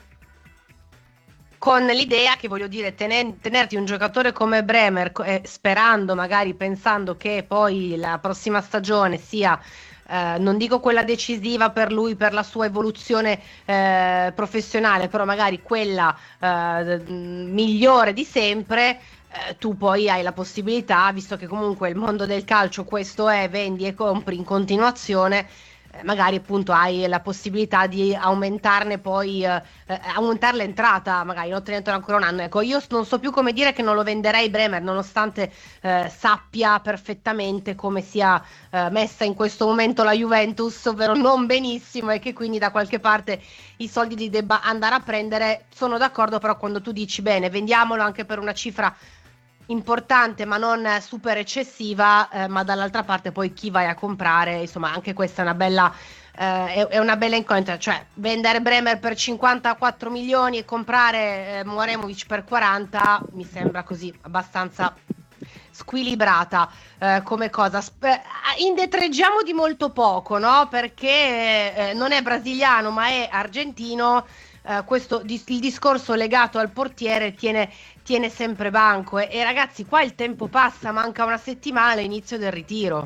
Con l'idea che, voglio dire, tener, tenerti un giocatore come Bremer, eh, sperando, magari pensando che poi la prossima stagione sia, eh, non dico quella decisiva per lui, per la sua evoluzione eh, professionale, però magari quella eh, migliore di sempre, eh, tu poi hai la possibilità, visto che comunque il mondo del calcio questo è, vendi e compri in continuazione, magari appunto hai la possibilità di aumentarne poi eh, aumentare l'entrata, magari non tenendolo ancora un anno. Ecco, io non so più come dire che non lo venderei Bremer, nonostante eh, sappia perfettamente come sia eh, messa in questo momento la Juventus, ovvero non benissimo, e che quindi da qualche parte i soldi li debba andare a prendere. Sono d'accordo, però quando tu dici bene, vendiamolo anche per una cifra importante ma non super eccessiva, eh, ma dall'altra parte poi chi vai a comprare, insomma anche questa è una bella eh, è, è una bella incognita, cioè vendere Bremer per cinquantaquattro milioni e comprare eh, Mouremovic per quaranta mi sembra così abbastanza squilibrata eh, come cosa. Sp- indetreggiamo di molto poco, no? Perché eh, non è brasiliano ma è argentino. Uh, questo il discorso legato al portiere tiene, tiene sempre banco e, e ragazzi qua il tempo passa, manca una settimana all'inizio del ritiro.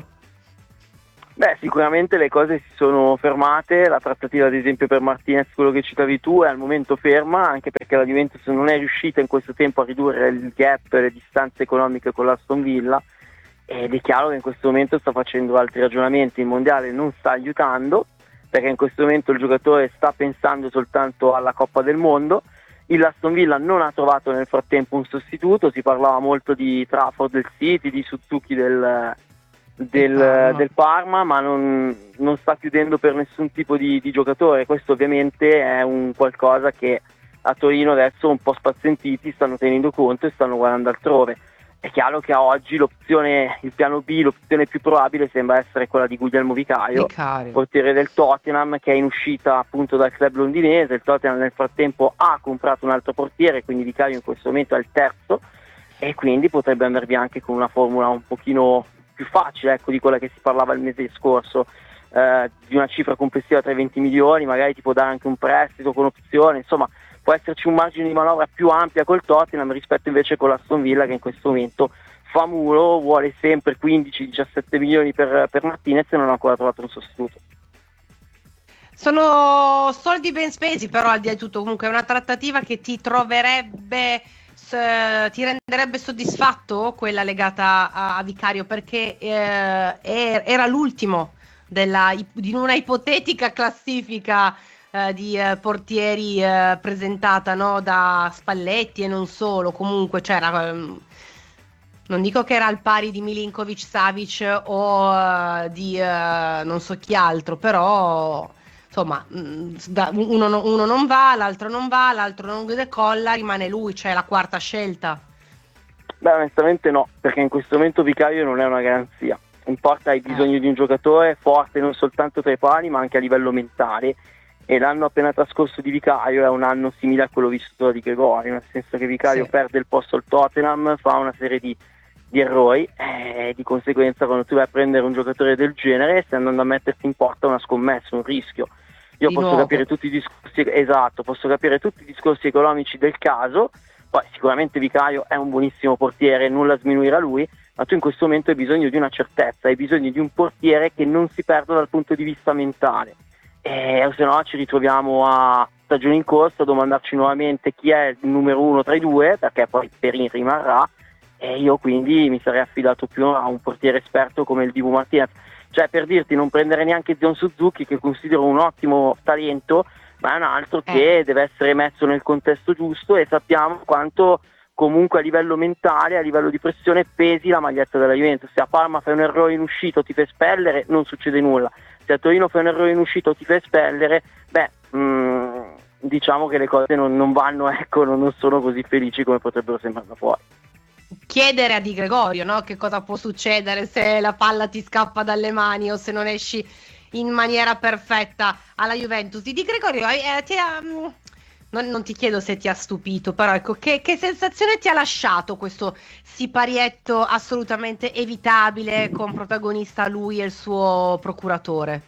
Beh, sicuramente le cose si sono fermate, la trattativa ad esempio per Martinez, quello che citavi tu, è al momento ferma, anche perché la Juventus non è riuscita in questo tempo a ridurre il gap, le distanze economiche con l'Aston Villa, ed è chiaro che in questo momento sta facendo altri ragionamenti, il mondiale non sta aiutando, perché in questo momento il giocatore sta pensando soltanto alla Coppa del Mondo. Il Aston Villa non ha trovato nel frattempo un sostituto, si parlava molto di Trafford del City, di Suzuki del, del, Parma. del Parma, ma non, non sta chiudendo per nessun tipo di, di giocatore. Questo ovviamente è un qualcosa che a Torino adesso un po' spazientiti stanno tenendo conto e stanno guardando altrove. È chiaro che a oggi l'opzione, il piano B, l'opzione più probabile sembra essere quella di Guglielmo Vicario, Vicario, portiere del Tottenham, che è in uscita appunto dal club londinese. Il Tottenham nel frattempo ha comprato un altro portiere, quindi Vicario in questo momento è il terzo e quindi potrebbe andare via anche con una formula un pochino più facile, ecco, di quella che si parlava il mese scorso, eh, di una cifra complessiva tra i venti milioni, magari ti può dare anche un prestito con opzione, insomma può esserci un margine di manovra più ampia col Tottenham rispetto invece con l'Aston Villa, che in questo momento fa muro, vuole sempre quindici diciassette milioni per, per Martinez e non ha ancora trovato un sostituto. Sono soldi ben spesi, però al di là di tutto comunque è una trattativa che ti troverebbe, s- ti renderebbe soddisfatto, quella legata a, a Vicario, perché eh, era l'ultimo della, di una ipotetica classifica Uh, di uh, portieri uh, presentata, no, da Spalletti e non solo. Comunque c'era, um, non dico che era al pari di Milinkovic, Savic o uh, di uh, non so chi altro, però insomma mh, da, uno, uno non va, l'altro non va, l'altro non decolla, rimane lui, cioè la quarta scelta. Beh, onestamente no, perché in questo momento Vicario non è una garanzia. In porta hai bisogno eh. di un giocatore forte non soltanto tra i pali ma anche a livello mentale, e l'anno appena trascorso di Vicario è un anno simile a quello vissuto da Di Gregorio, nel senso che Vicario sì. perde il posto al Tottenham, fa una serie di, di errori e di conseguenza quando tu vai a prendere un giocatore del genere stai andando a metterti in porta una scommessa, un rischio. Io di posso nuovo. capire tutti i discorsi, esatto, posso capire tutti i discorsi economici del caso, poi sicuramente Vicario è un buonissimo portiere, nulla sminuire a lui, ma tu in questo momento hai bisogno di una certezza, hai bisogno di un portiere che non si perda dal punto di vista mentale. E se no ci ritroviamo a stagione in corso a domandarci nuovamente chi è il numero uno tra i due, perché poi Perin rimarrà, e io quindi mi sarei affidato più a un portiere esperto come il Dibu Martinez. Cioè, per dirti, non prendere neanche Zion Suzuki, che considero un ottimo talento, ma è un altro che deve essere messo nel contesto giusto, e sappiamo quanto comunque a livello mentale, a livello di pressione pesi la maglietta della Juventus. Se a Parma fai un errore in uscita o ti fai espellere non succede nulla, se a Torino fai un errore in uscita o ti fai espellere, beh, mh, diciamo che le cose non, non vanno, ecco, non, non sono così felici come potrebbero sembrare da fuori. Chiedere a Di Gregorio, no, che cosa può succedere se la palla ti scappa dalle mani o se non esci in maniera perfetta alla Juventus. Di Di Gregorio eh, ti ha, mh, non, non ti chiedo se ti ha stupito, però ecco, che, che sensazione ti ha lasciato questo siparietto assolutamente evitabile con protagonista lui e il suo procuratore?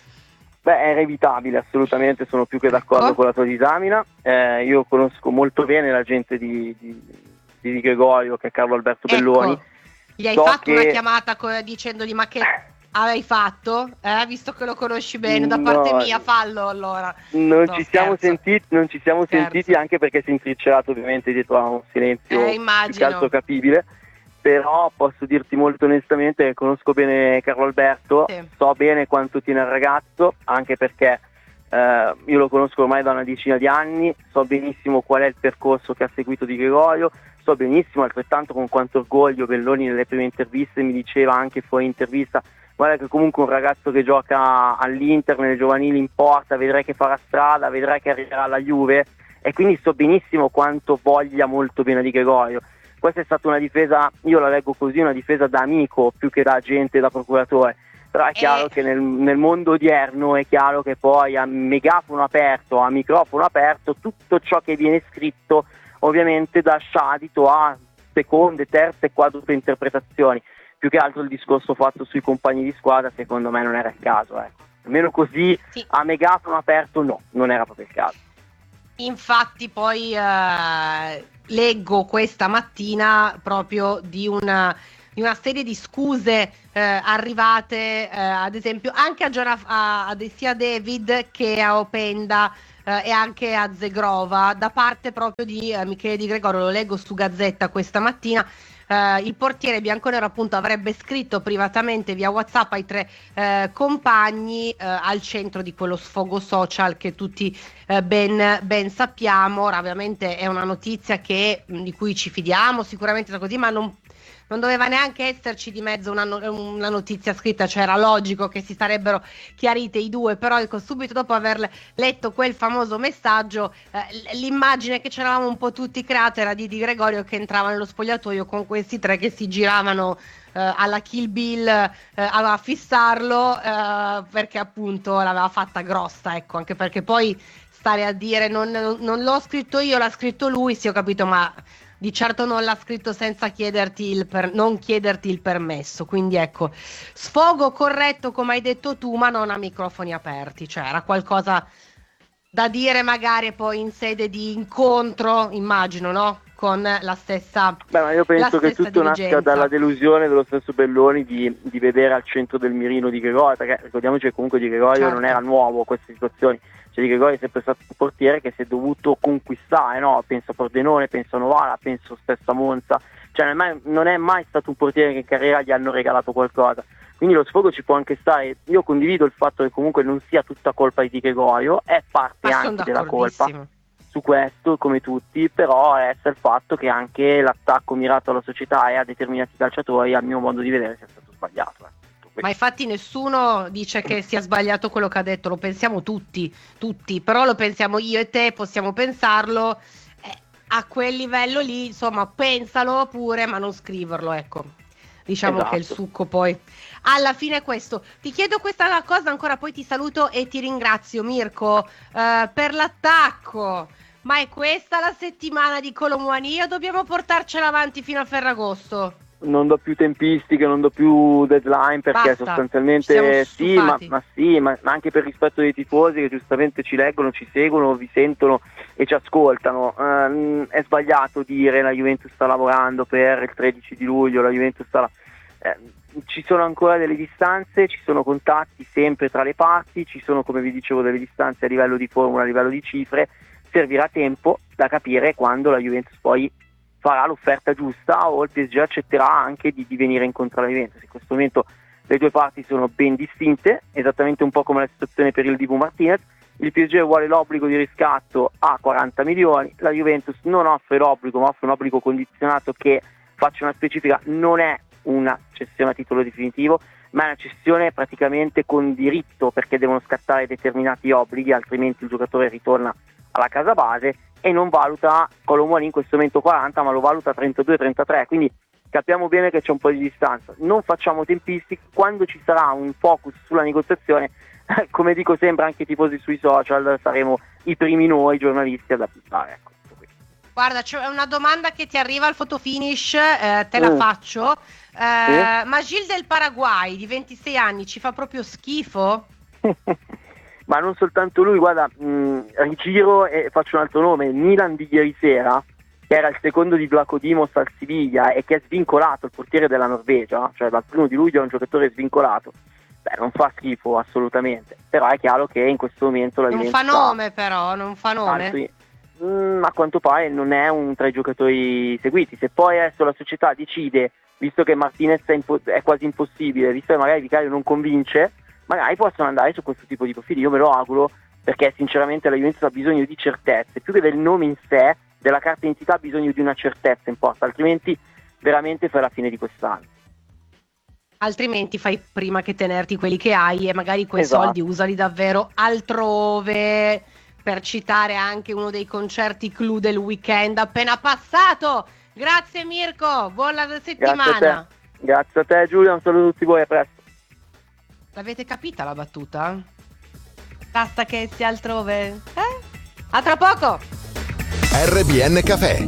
Beh, era evitabile, assolutamente, sono più che d'accordo oh. con la tua disamina. Eh, io conosco molto bene la gente di, di, di Di Gregorio, che è Carlo Alberto ecco. Belloni. Gli hai so fatto che... una chiamata co- dicendogli ma che avevi fatto? Eh, visto che lo conosci bene, da parte no, mia, fallo allora. Non no, ci siamo sentiti, non ci siamo scherzo. sentiti anche perché si è intriccelato ovviamente dietro a un silenzio eh, più che altro capibile. però posso dirti molto onestamente che conosco bene Carlo Alberto, Sì. so bene quanto tiene al ragazzo, anche perché eh, io lo conosco ormai da una decina di anni, so benissimo qual è il percorso che ha seguito Di Gregorio, so benissimo altrettanto con quanto orgoglio Belloni nelle prime interviste mi diceva anche fuori intervista: guarda che comunque un ragazzo che gioca all'Inter, nelle giovanili in porta, vedrai che farà strada, vedrai che arriverà alla Juve, e quindi so benissimo quanto voglia molto bene Di Gregorio. Questa è stata una difesa, io la leggo così, una difesa da amico più che da agente, da procuratore, però è chiaro Eh. che nel, nel mondo odierno è chiaro che poi a megafono aperto, a microfono aperto, tutto ciò che viene scritto ovviamente dà adito a seconde, terze, quadruple interpretazioni. Più che altro il discorso fatto sui compagni di squadra secondo me non era il caso, ecco. Almeno così Sì. a megafono aperto no, non era proprio il caso. Infatti poi eh, leggo questa mattina proprio di una, di una serie di scuse eh, arrivate eh, ad esempio anche a, Giona, a, a sia David che a Openda eh, e anche a Zegrova da parte proprio di eh, Michele Di Gregorio. Lo leggo su Gazzetta questa mattina. Uh, il portiere bianconero appunto avrebbe scritto privatamente via WhatsApp ai tre uh, compagni uh, al centro di quello sfogo social che tutti uh, ben, ben sappiamo. Ora ovviamente è una notizia che, di cui ci fidiamo sicuramente così, ma non, non doveva neanche esserci di mezzo una, una notizia scritta, cioè era logico che si sarebbero chiarite i due, però ecco, subito dopo aver letto quel famoso messaggio eh, l'immagine che c'eravamo un po' tutti creata era di Di Gregorio che entrava nello spogliatoio con questi tre che si giravano eh, alla Kill Bill eh, a fissarlo eh, perché appunto l'aveva fatta grossa, ecco, anche perché poi stare a dire non, non, non l'ho scritto io, l'ha scritto lui, sì ho capito, ma di certo non l'ha scritto senza chiederti il per, non chiederti il permesso, quindi ecco, sfogo corretto come hai detto tu, ma non a microfoni aperti, cioè era qualcosa da dire magari poi in sede di incontro, immagino, no? Con la stessa Beh, ma io penso che tutto dirigenza. nasca dalla delusione dello stesso Belloni di, di vedere al centro del mirino Di Gregorio, perché ricordiamoci che comunque Di Gregorio Certo. non era nuovo a queste situazioni, cioè Di Gregorio è sempre stato un portiere che si è dovuto conquistare, no? Penso a Pordenone, penso a Novara, penso stesso a Monza, cioè non è, mai, non è mai stato un portiere che in carriera gli hanno regalato qualcosa, quindi lo sfogo ci può anche stare. Io condivido il fatto che comunque non sia tutta colpa di Di Gregorio, è parte Ma anche sono della colpa d'accordissimo. su questo come tutti, però resta il fatto che anche l'attacco mirato alla società e a determinati calciatori, al mio modo di vedere, sia stato sbagliato. Eh. Ma infatti nessuno dice che sia sbagliato quello che ha detto, lo pensiamo tutti, tutti, però lo pensiamo io e te, possiamo pensarlo eh, a quel livello lì, insomma, pensalo pure, ma non scriverlo, ecco. Diciamo Esatto. che il succo poi alla fine è questo. Ti chiedo questa cosa ancora, poi ti saluto e ti ringrazio, Mirko, eh, per l'attacco. Ma è questa la settimana di Colomuani o dobbiamo portarcela avanti fino a Ferragosto? Non do più tempistiche, non do più deadline perché Basta, sostanzialmente ci siamo sì, ma, stufati. ma sì, ma, ma anche per rispetto dei tifosi che giustamente ci leggono, ci seguono, vi sentono e ci ascoltano. Ehm, è sbagliato dire la Juventus sta lavorando per il tredici di luglio, la Juventus sta eh, ci sono ancora delle distanze, ci sono contatti sempre tra le parti, ci sono, come vi dicevo, delle distanze a livello di formula, a livello di cifre. Servirà tempo da capire quando la Juventus poi farà l'offerta giusta o il P S G accetterà anche di, di venire incontro alla Juventus. In questo momento le due parti sono ben distinte, esattamente un po' come la situazione per il Dibu Martinez. Il P S G vuole l'obbligo di riscatto a quaranta milioni, la Juventus non offre l'obbligo ma offre un obbligo condizionato che, faccio una specifica, non è una cessione a titolo definitivo ma è una cessione praticamente con diritto, perché devono scattare determinati obblighi, altrimenti il giocatore ritorna alla casa base e non valuta Colomuani in questo momento quaranta ma lo valuta trentadue trentatré, quindi capiamo bene che c'è un po' di distanza. Non facciamo tempistiche, quando ci sarà un focus sulla negoziazione, come dico sempre anche i tifosi sui social, saremo i primi noi giornalisti ad appuntare, ecco. Guarda, c'è una domanda che ti arriva al fotofinish, eh, te la Mm. faccio. Eh, Sì? ma Gil del Paraguay di ventisei anni ci fa proprio schifo? Ma non soltanto lui, guarda, mh, rigiro e faccio un altro nome, il Milan di ieri sera, che era il secondo di Vlaco Dimos al Siviglia e che è svincolato, il portiere della Norvegia, cioè dal primo di luglio è un giocatore svincolato. Beh, non fa schifo assolutamente, però è chiaro che in questo momento la Non Juventus fa nome però, non fa nome. altri, mh, a quanto pare non è un tra i giocatori seguiti. Se poi adesso la società decide, visto che Martinez è, impo- è quasi impossibile, visto che magari Vicario non convince, magari possono andare su questo tipo di profili. Io me lo auguro, perché sinceramente la Juventus ha bisogno di certezze, più che del nome in sé, della carta d'identità ha bisogno di una certezza in porta, altrimenti veramente fai la fine di quest'anno. Altrimenti fai prima che tenerti quelli che hai e magari quei Esatto. soldi usali davvero altrove, per citare anche uno dei concerti clou del weekend appena passato. Grazie Mirko, buona settimana. Grazie a te, Grazie a te Giulia, un saluto a tutti voi, a presto. L'avete capita la battuta? Basta che sia altrove. Eh? A tra poco! R B N Café.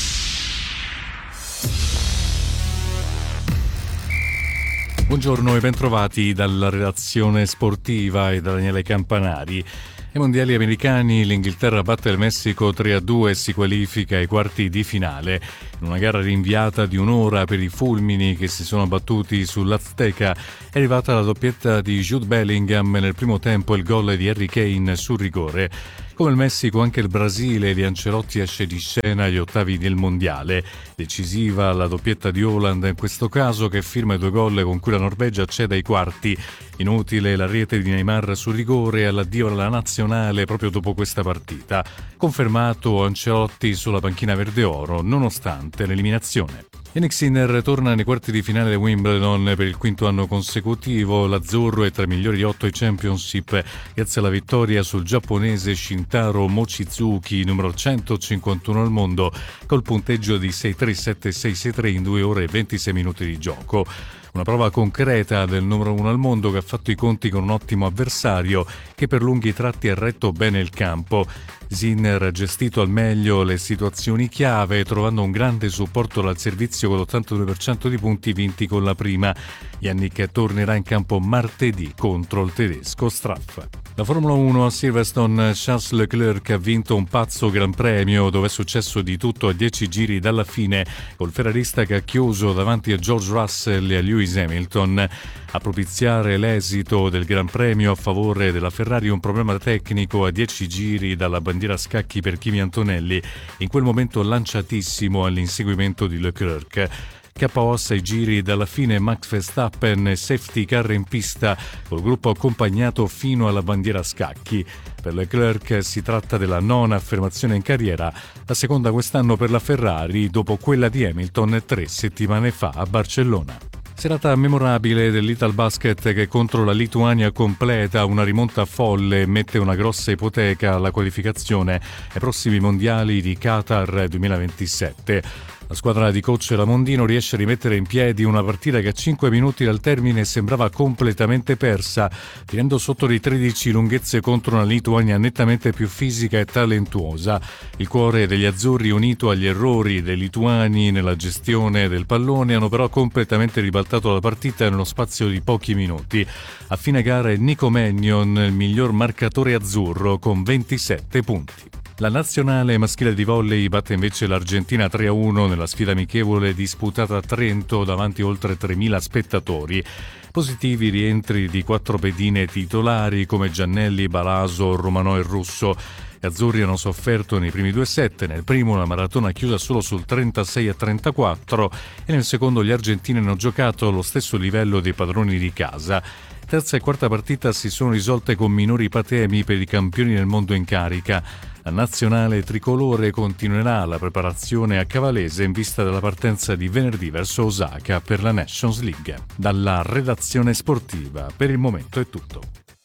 Buongiorno e bentrovati dalla redazione sportiva e da Daniele Campanari. Ai mondiali americani l'Inghilterra batte il Messico tre a due e si qualifica ai quarti di finale. In una gara rinviata di un'ora per i fulmini che si sono battuti sull'Azteca è arrivata la doppietta di Jude Bellingham nel primo tempo e il gol di Harry Kane sul rigore. Come il Messico, anche il Brasile di Ancelotti esce di scena agli ottavi del mondiale. Decisiva la doppietta di Haaland in questo caso, che firma i due gol con cui la Norvegia accede ai quarti. Inutile la rete di Neymar sul rigore e all'addio alla nazionale proprio dopo questa partita. Confermato Ancelotti sulla panchina verde-oro nonostante l'eliminazione. Yannick Sinner torna nei quarti di finale di Wimbledon per il quinto anno consecutivo. L'azzurro è tra i migliori di otto ai Championship grazie alla vittoria sul giapponese Shintaro Mochizuki, numero centocinquantuno al mondo, col punteggio di sei tre sette sei sei tre in due ore e ventisei minuti di gioco. Una prova concreta del numero uno al mondo che ha fatto i conti con un ottimo avversario che per lunghi tratti ha retto bene il campo. Sinner ha gestito al meglio le situazioni chiave, trovando un grande supporto dal servizio con l'ottantadue per cento di punti vinti con la prima. Yannick tornerà in campo martedì contro il tedesco Straff. La Formula uno a Silverstone, Charles Leclerc ha vinto un pazzo Gran Premio dove è successo di tutto a dieci giri dalla fine, col ferrarista che ha chiuso davanti a George Russell e a Lewis Hamilton. A propiziare l'esito del Gran Premio a favore della Ferrari un problema tecnico a dieci giri dalla bandiera a scacchi per Kimi Antonelli, in quel momento lanciatissimo all'inseguimento di Leclerc. K O a sei giri dalla fine Max Verstappen, safety car in pista col gruppo accompagnato fino alla bandiera a scacchi. Per Leclerc si tratta della nona affermazione in carriera, la seconda quest'anno per la Ferrari dopo quella di Hamilton tre settimane fa a Barcellona. Serata memorabile dell'Italbasket che contro la Lituania completa una rimonta folle e mette una grossa ipoteca alla qualificazione ai prossimi mondiali di Qatar duemilaventisette. La squadra di coach Ramondino riesce a rimettere in piedi una partita che a cinque minuti dal termine sembrava completamente persa, finendo sotto di tredici lunghezze contro una Lituania nettamente più fisica e talentuosa. Il cuore degli azzurri, unito agli errori dei lituani nella gestione del pallone, hanno però completamente ribaltato la partita nello spazio di pochi minuti. A fine gara è Nico Mannion il miglior marcatore azzurro con ventisette punti. La nazionale maschile di volley batte invece l'Argentina tre a uno nella sfida amichevole disputata a Trento davanti a oltre tremila spettatori. Positivi rientri di quattro pedine titolari come Giannelli, Balaso, Romanò e Russo. Gli azzurri hanno sofferto nei primi due set, nel primo la maratona chiusa solo sul trentasei a trentaquattro e nel secondo gli argentini hanno giocato allo stesso livello dei padroni di casa. Terza e quarta partita si sono risolte con minori patemi per i campioni del mondo in carica. La nazionale tricolore continuerà la preparazione a Cavalese in vista della partenza di venerdì verso Osaka per la Nations League. Dalla redazione sportiva, per il momento è tutto.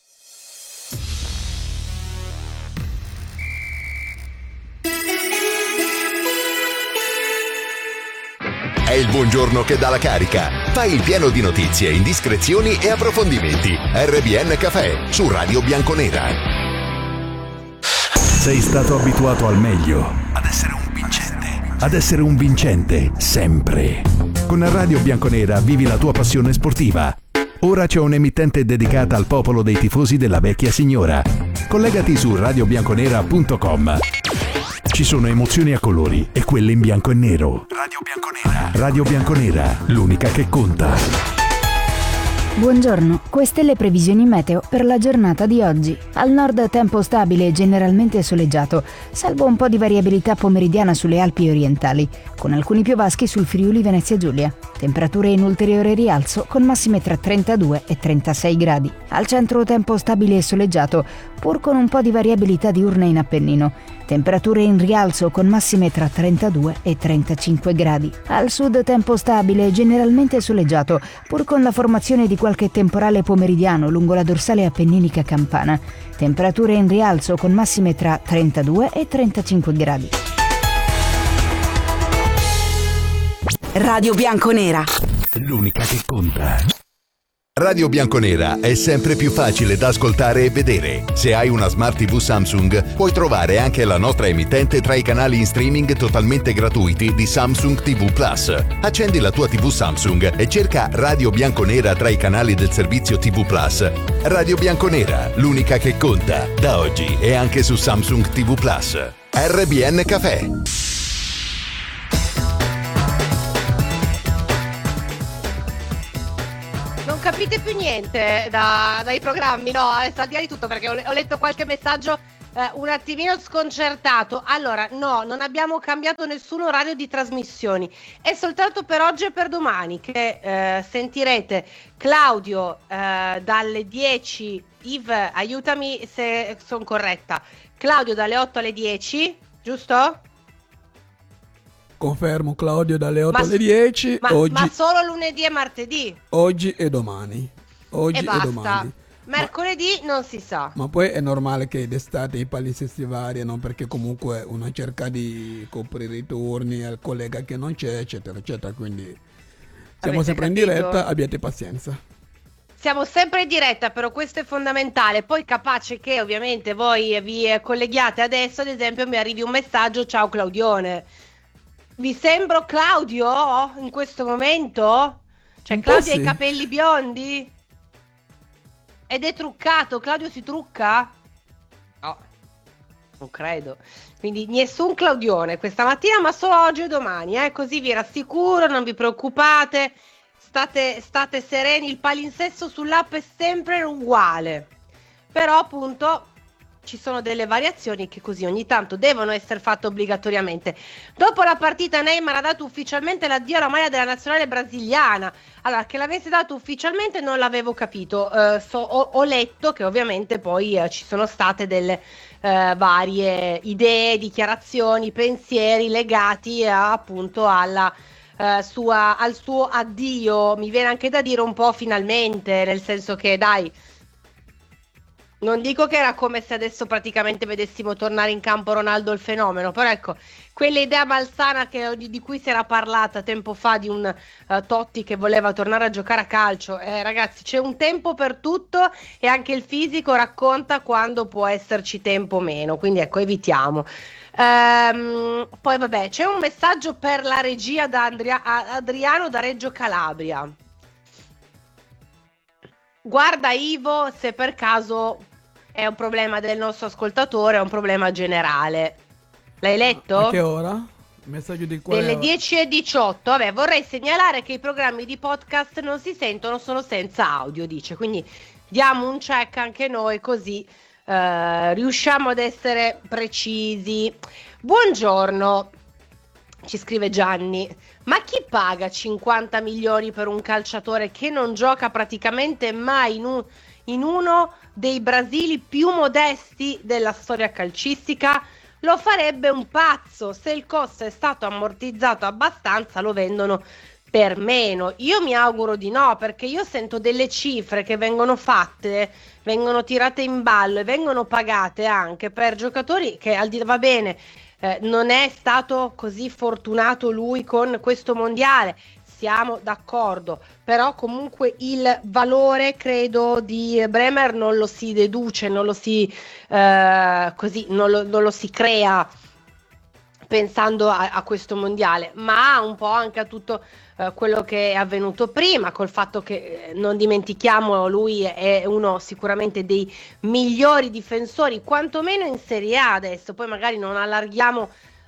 È il buongiorno che dà la carica. Fai il pieno di notizie, indiscrezioni e approfondimenti. R B N Café su Radio Bianconera. Sei stato abituato al meglio. Ad essere un vincente. Ad essere un vincente, sempre. Con Radio Bianconera vivi la tua passione sportiva. Ora c'è un'emittente dedicata al popolo dei tifosi della vecchia signora. Collegati su radio bianconera punto com. Ci sono emozioni a colori e quelle in bianco e nero. Radio Bianconera. Radio Bianconera, l'unica che conta. Buongiorno, queste le previsioni meteo per la giornata di oggi. Al nord tempo stabile e generalmente soleggiato, salvo un po' di variabilità pomeridiana sulle Alpi orientali, con alcuni piovaschi sul Friuli Venezia Giulia. Temperature in ulteriore rialzo con massime tra trentadue e trentasei gradi. Al centro tempo stabile e soleggiato, pur con un po' di variabilità diurna in Appennino. Temperature in rialzo con massime tra trentadue e trentacinque gradi. Al sud tempo stabile e generalmente soleggiato, pur con la formazione di qualche temporale pomeridiano lungo la dorsale appenninica campana. Temperature in rialzo con massime tra trentadue e trentacinque gradi. Radio Bianconera. L'unica che conta. Radio Bianconera è sempre più facile da ascoltare e vedere. Se hai una Smart tivù Samsung, puoi trovare anche la nostra emittente tra i canali in streaming totalmente gratuiti di Samsung tivù Plus. Accendi la tua tivù Samsung e cerca Radio Bianconera tra i canali del servizio tivù Plus. Radio Bianconera, l'unica che conta. Da oggi è anche su Samsung tivù Plus. R B N Café. Non capite più niente da, dai programmi, no? Al di là di tutto, perché ho, ho letto qualche messaggio eh, un attimino sconcertato. Allora, no, non abbiamo cambiato nessun orario di trasmissioni, è soltanto per oggi e per domani che eh, sentirete Claudio eh, dalle dieci. Yves, aiutami se sono corretta. Claudio dalle otto alle dieci, giusto? Confermo, Claudio, dalle otto Ma- alle dieci. Ma, oggi, ma solo lunedì e martedì? oggi e domani. Oggi e e, basta. domani. Mercoledì non si sa. Ma poi è normale che d'estate i palinsesti variano, perché comunque uno cerca di coprire i turni al collega che non c'è, eccetera, eccetera. Quindi siamo Avete sempre capito? in diretta, abbiate pazienza. Siamo sempre in diretta, però questo è fondamentale. Poi capace che ovviamente voi vi colleghiate adesso, ad esempio mi arrivi un messaggio: ciao Claudione. Vi sembro Claudio in questo momento? Cioè, Un po' Claudio ha sì. i capelli biondi? Ed è truccato? Claudio si trucca? No, non credo. Quindi nessun Claudione questa mattina, ma solo oggi e domani, eh? Così vi rassicuro, non vi preoccupate, state, state sereni, il palinsesto sull'app è sempre uguale. Però appunto ci sono delle variazioni che così ogni tanto devono essere fatte obbligatoriamente. Dopo la partita Neymar ha dato ufficialmente l'addio alla maglia della nazionale brasiliana. Allora, che l'avesse dato ufficialmente non l'avevo capito. Eh, so, ho, ho letto che ovviamente poi eh, ci sono state delle eh, varie idee, dichiarazioni, pensieri legati eh, appunto alla eh, sua, al suo addio. Mi viene anche da dire un po' finalmente, nel senso che dai, non dico che era come se adesso praticamente vedessimo tornare in campo Ronaldo il fenomeno, però ecco, quell'idea malsana che, di, di cui si era parlata tempo fa di un uh, Totti che voleva tornare a giocare a calcio, eh, ragazzi, c'è un tempo per tutto e anche il fisico racconta quando può esserci tempo o meno, quindi ecco, evitiamo. Ehm, poi vabbè, c'è un messaggio per la regia da Andria- Adriano da Reggio Calabria. Guarda Ivo, se per caso è un problema del nostro ascoltatore, è un problema generale. L'hai letto? A che ora? Il messaggio di quale Delle ora? dieci e diciotto. Vabbè, vorrei segnalare che i programmi di podcast non si sentono solo senza audio, dice. Quindi diamo un check anche noi, così eh, riusciamo ad essere precisi. Buongiorno, ci scrive Gianni. Ma chi paga cinquanta milioni per un calciatore che non gioca praticamente mai in, un, in uno dei Brasili più modesti della storia calcistica? Lo farebbe un pazzo. Se il costo è stato ammortizzato abbastanza, lo vendono per meno. Io mi auguro di no, perché io sento delle cifre che vengono fatte, vengono tirate in ballo e vengono pagate anche per giocatori che, al di va bene, Eh, non è stato così fortunato lui con questo mondiale, siamo d'accordo, però comunque il valore, credo, di Bremer non lo si deduce, non lo si eh, così non lo, non lo si crea pensando a, a questo mondiale, ma un po' anche a tutto eh, quello che è avvenuto prima, col fatto che eh, non dimentichiamo, lui è uno sicuramente dei migliori difensori, quantomeno in Serie A adesso, poi magari non allarghiamo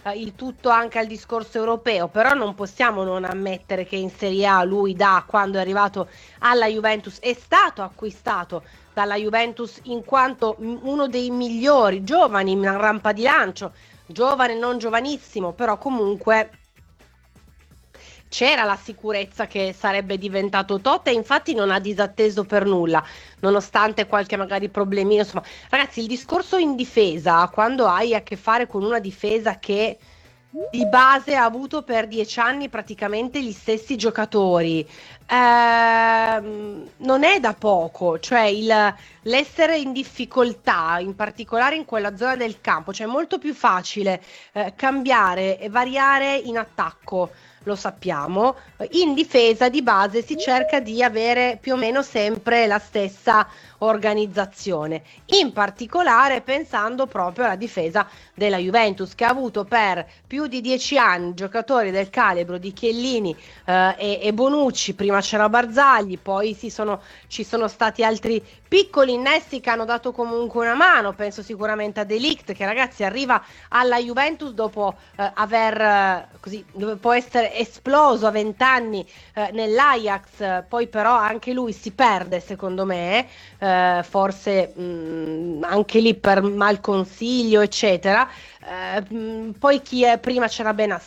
eh, il tutto anche al discorso europeo, però non possiamo non ammettere che in Serie A lui da quando è arrivato alla Juventus è stato acquistato dalla Juventus in quanto uno dei migliori giovani in rampa di lancio, giovane non giovanissimo, però comunque c'era la sicurezza che sarebbe diventato Totti, e infatti non ha disatteso per nulla, nonostante qualche magari problemino. Insomma, ragazzi, il discorso in difesa, quando hai a che fare con una difesa che di base ha avuto per dieci anni praticamente gli stessi giocatori, ehm, non è da poco, cioè il, l'essere in difficoltà, in particolare in quella zona del campo, cioè è molto più facile eh, cambiare e variare in attacco, lo sappiamo, in difesa di base si cerca di avere più o meno sempre la stessa organizzazione, in particolare pensando proprio alla difesa della Juventus, che ha avuto per più di dieci anni giocatori del calibro di Chiellini eh, e, e Bonucci. Prima c'era Barzagli, poi si sono, ci sono stati altri piccoli innesti che hanno dato comunque una mano, penso sicuramente a De Ligt, che ragazzi arriva alla Juventus dopo eh, aver eh, così, dopo essere esploso a vent'anni eh, nell'Ajax, eh, poi però anche lui si perde secondo me, eh, forse mh, anche lì per mal consiglio eccetera. Eh, poi chi è, prima c'era Benacer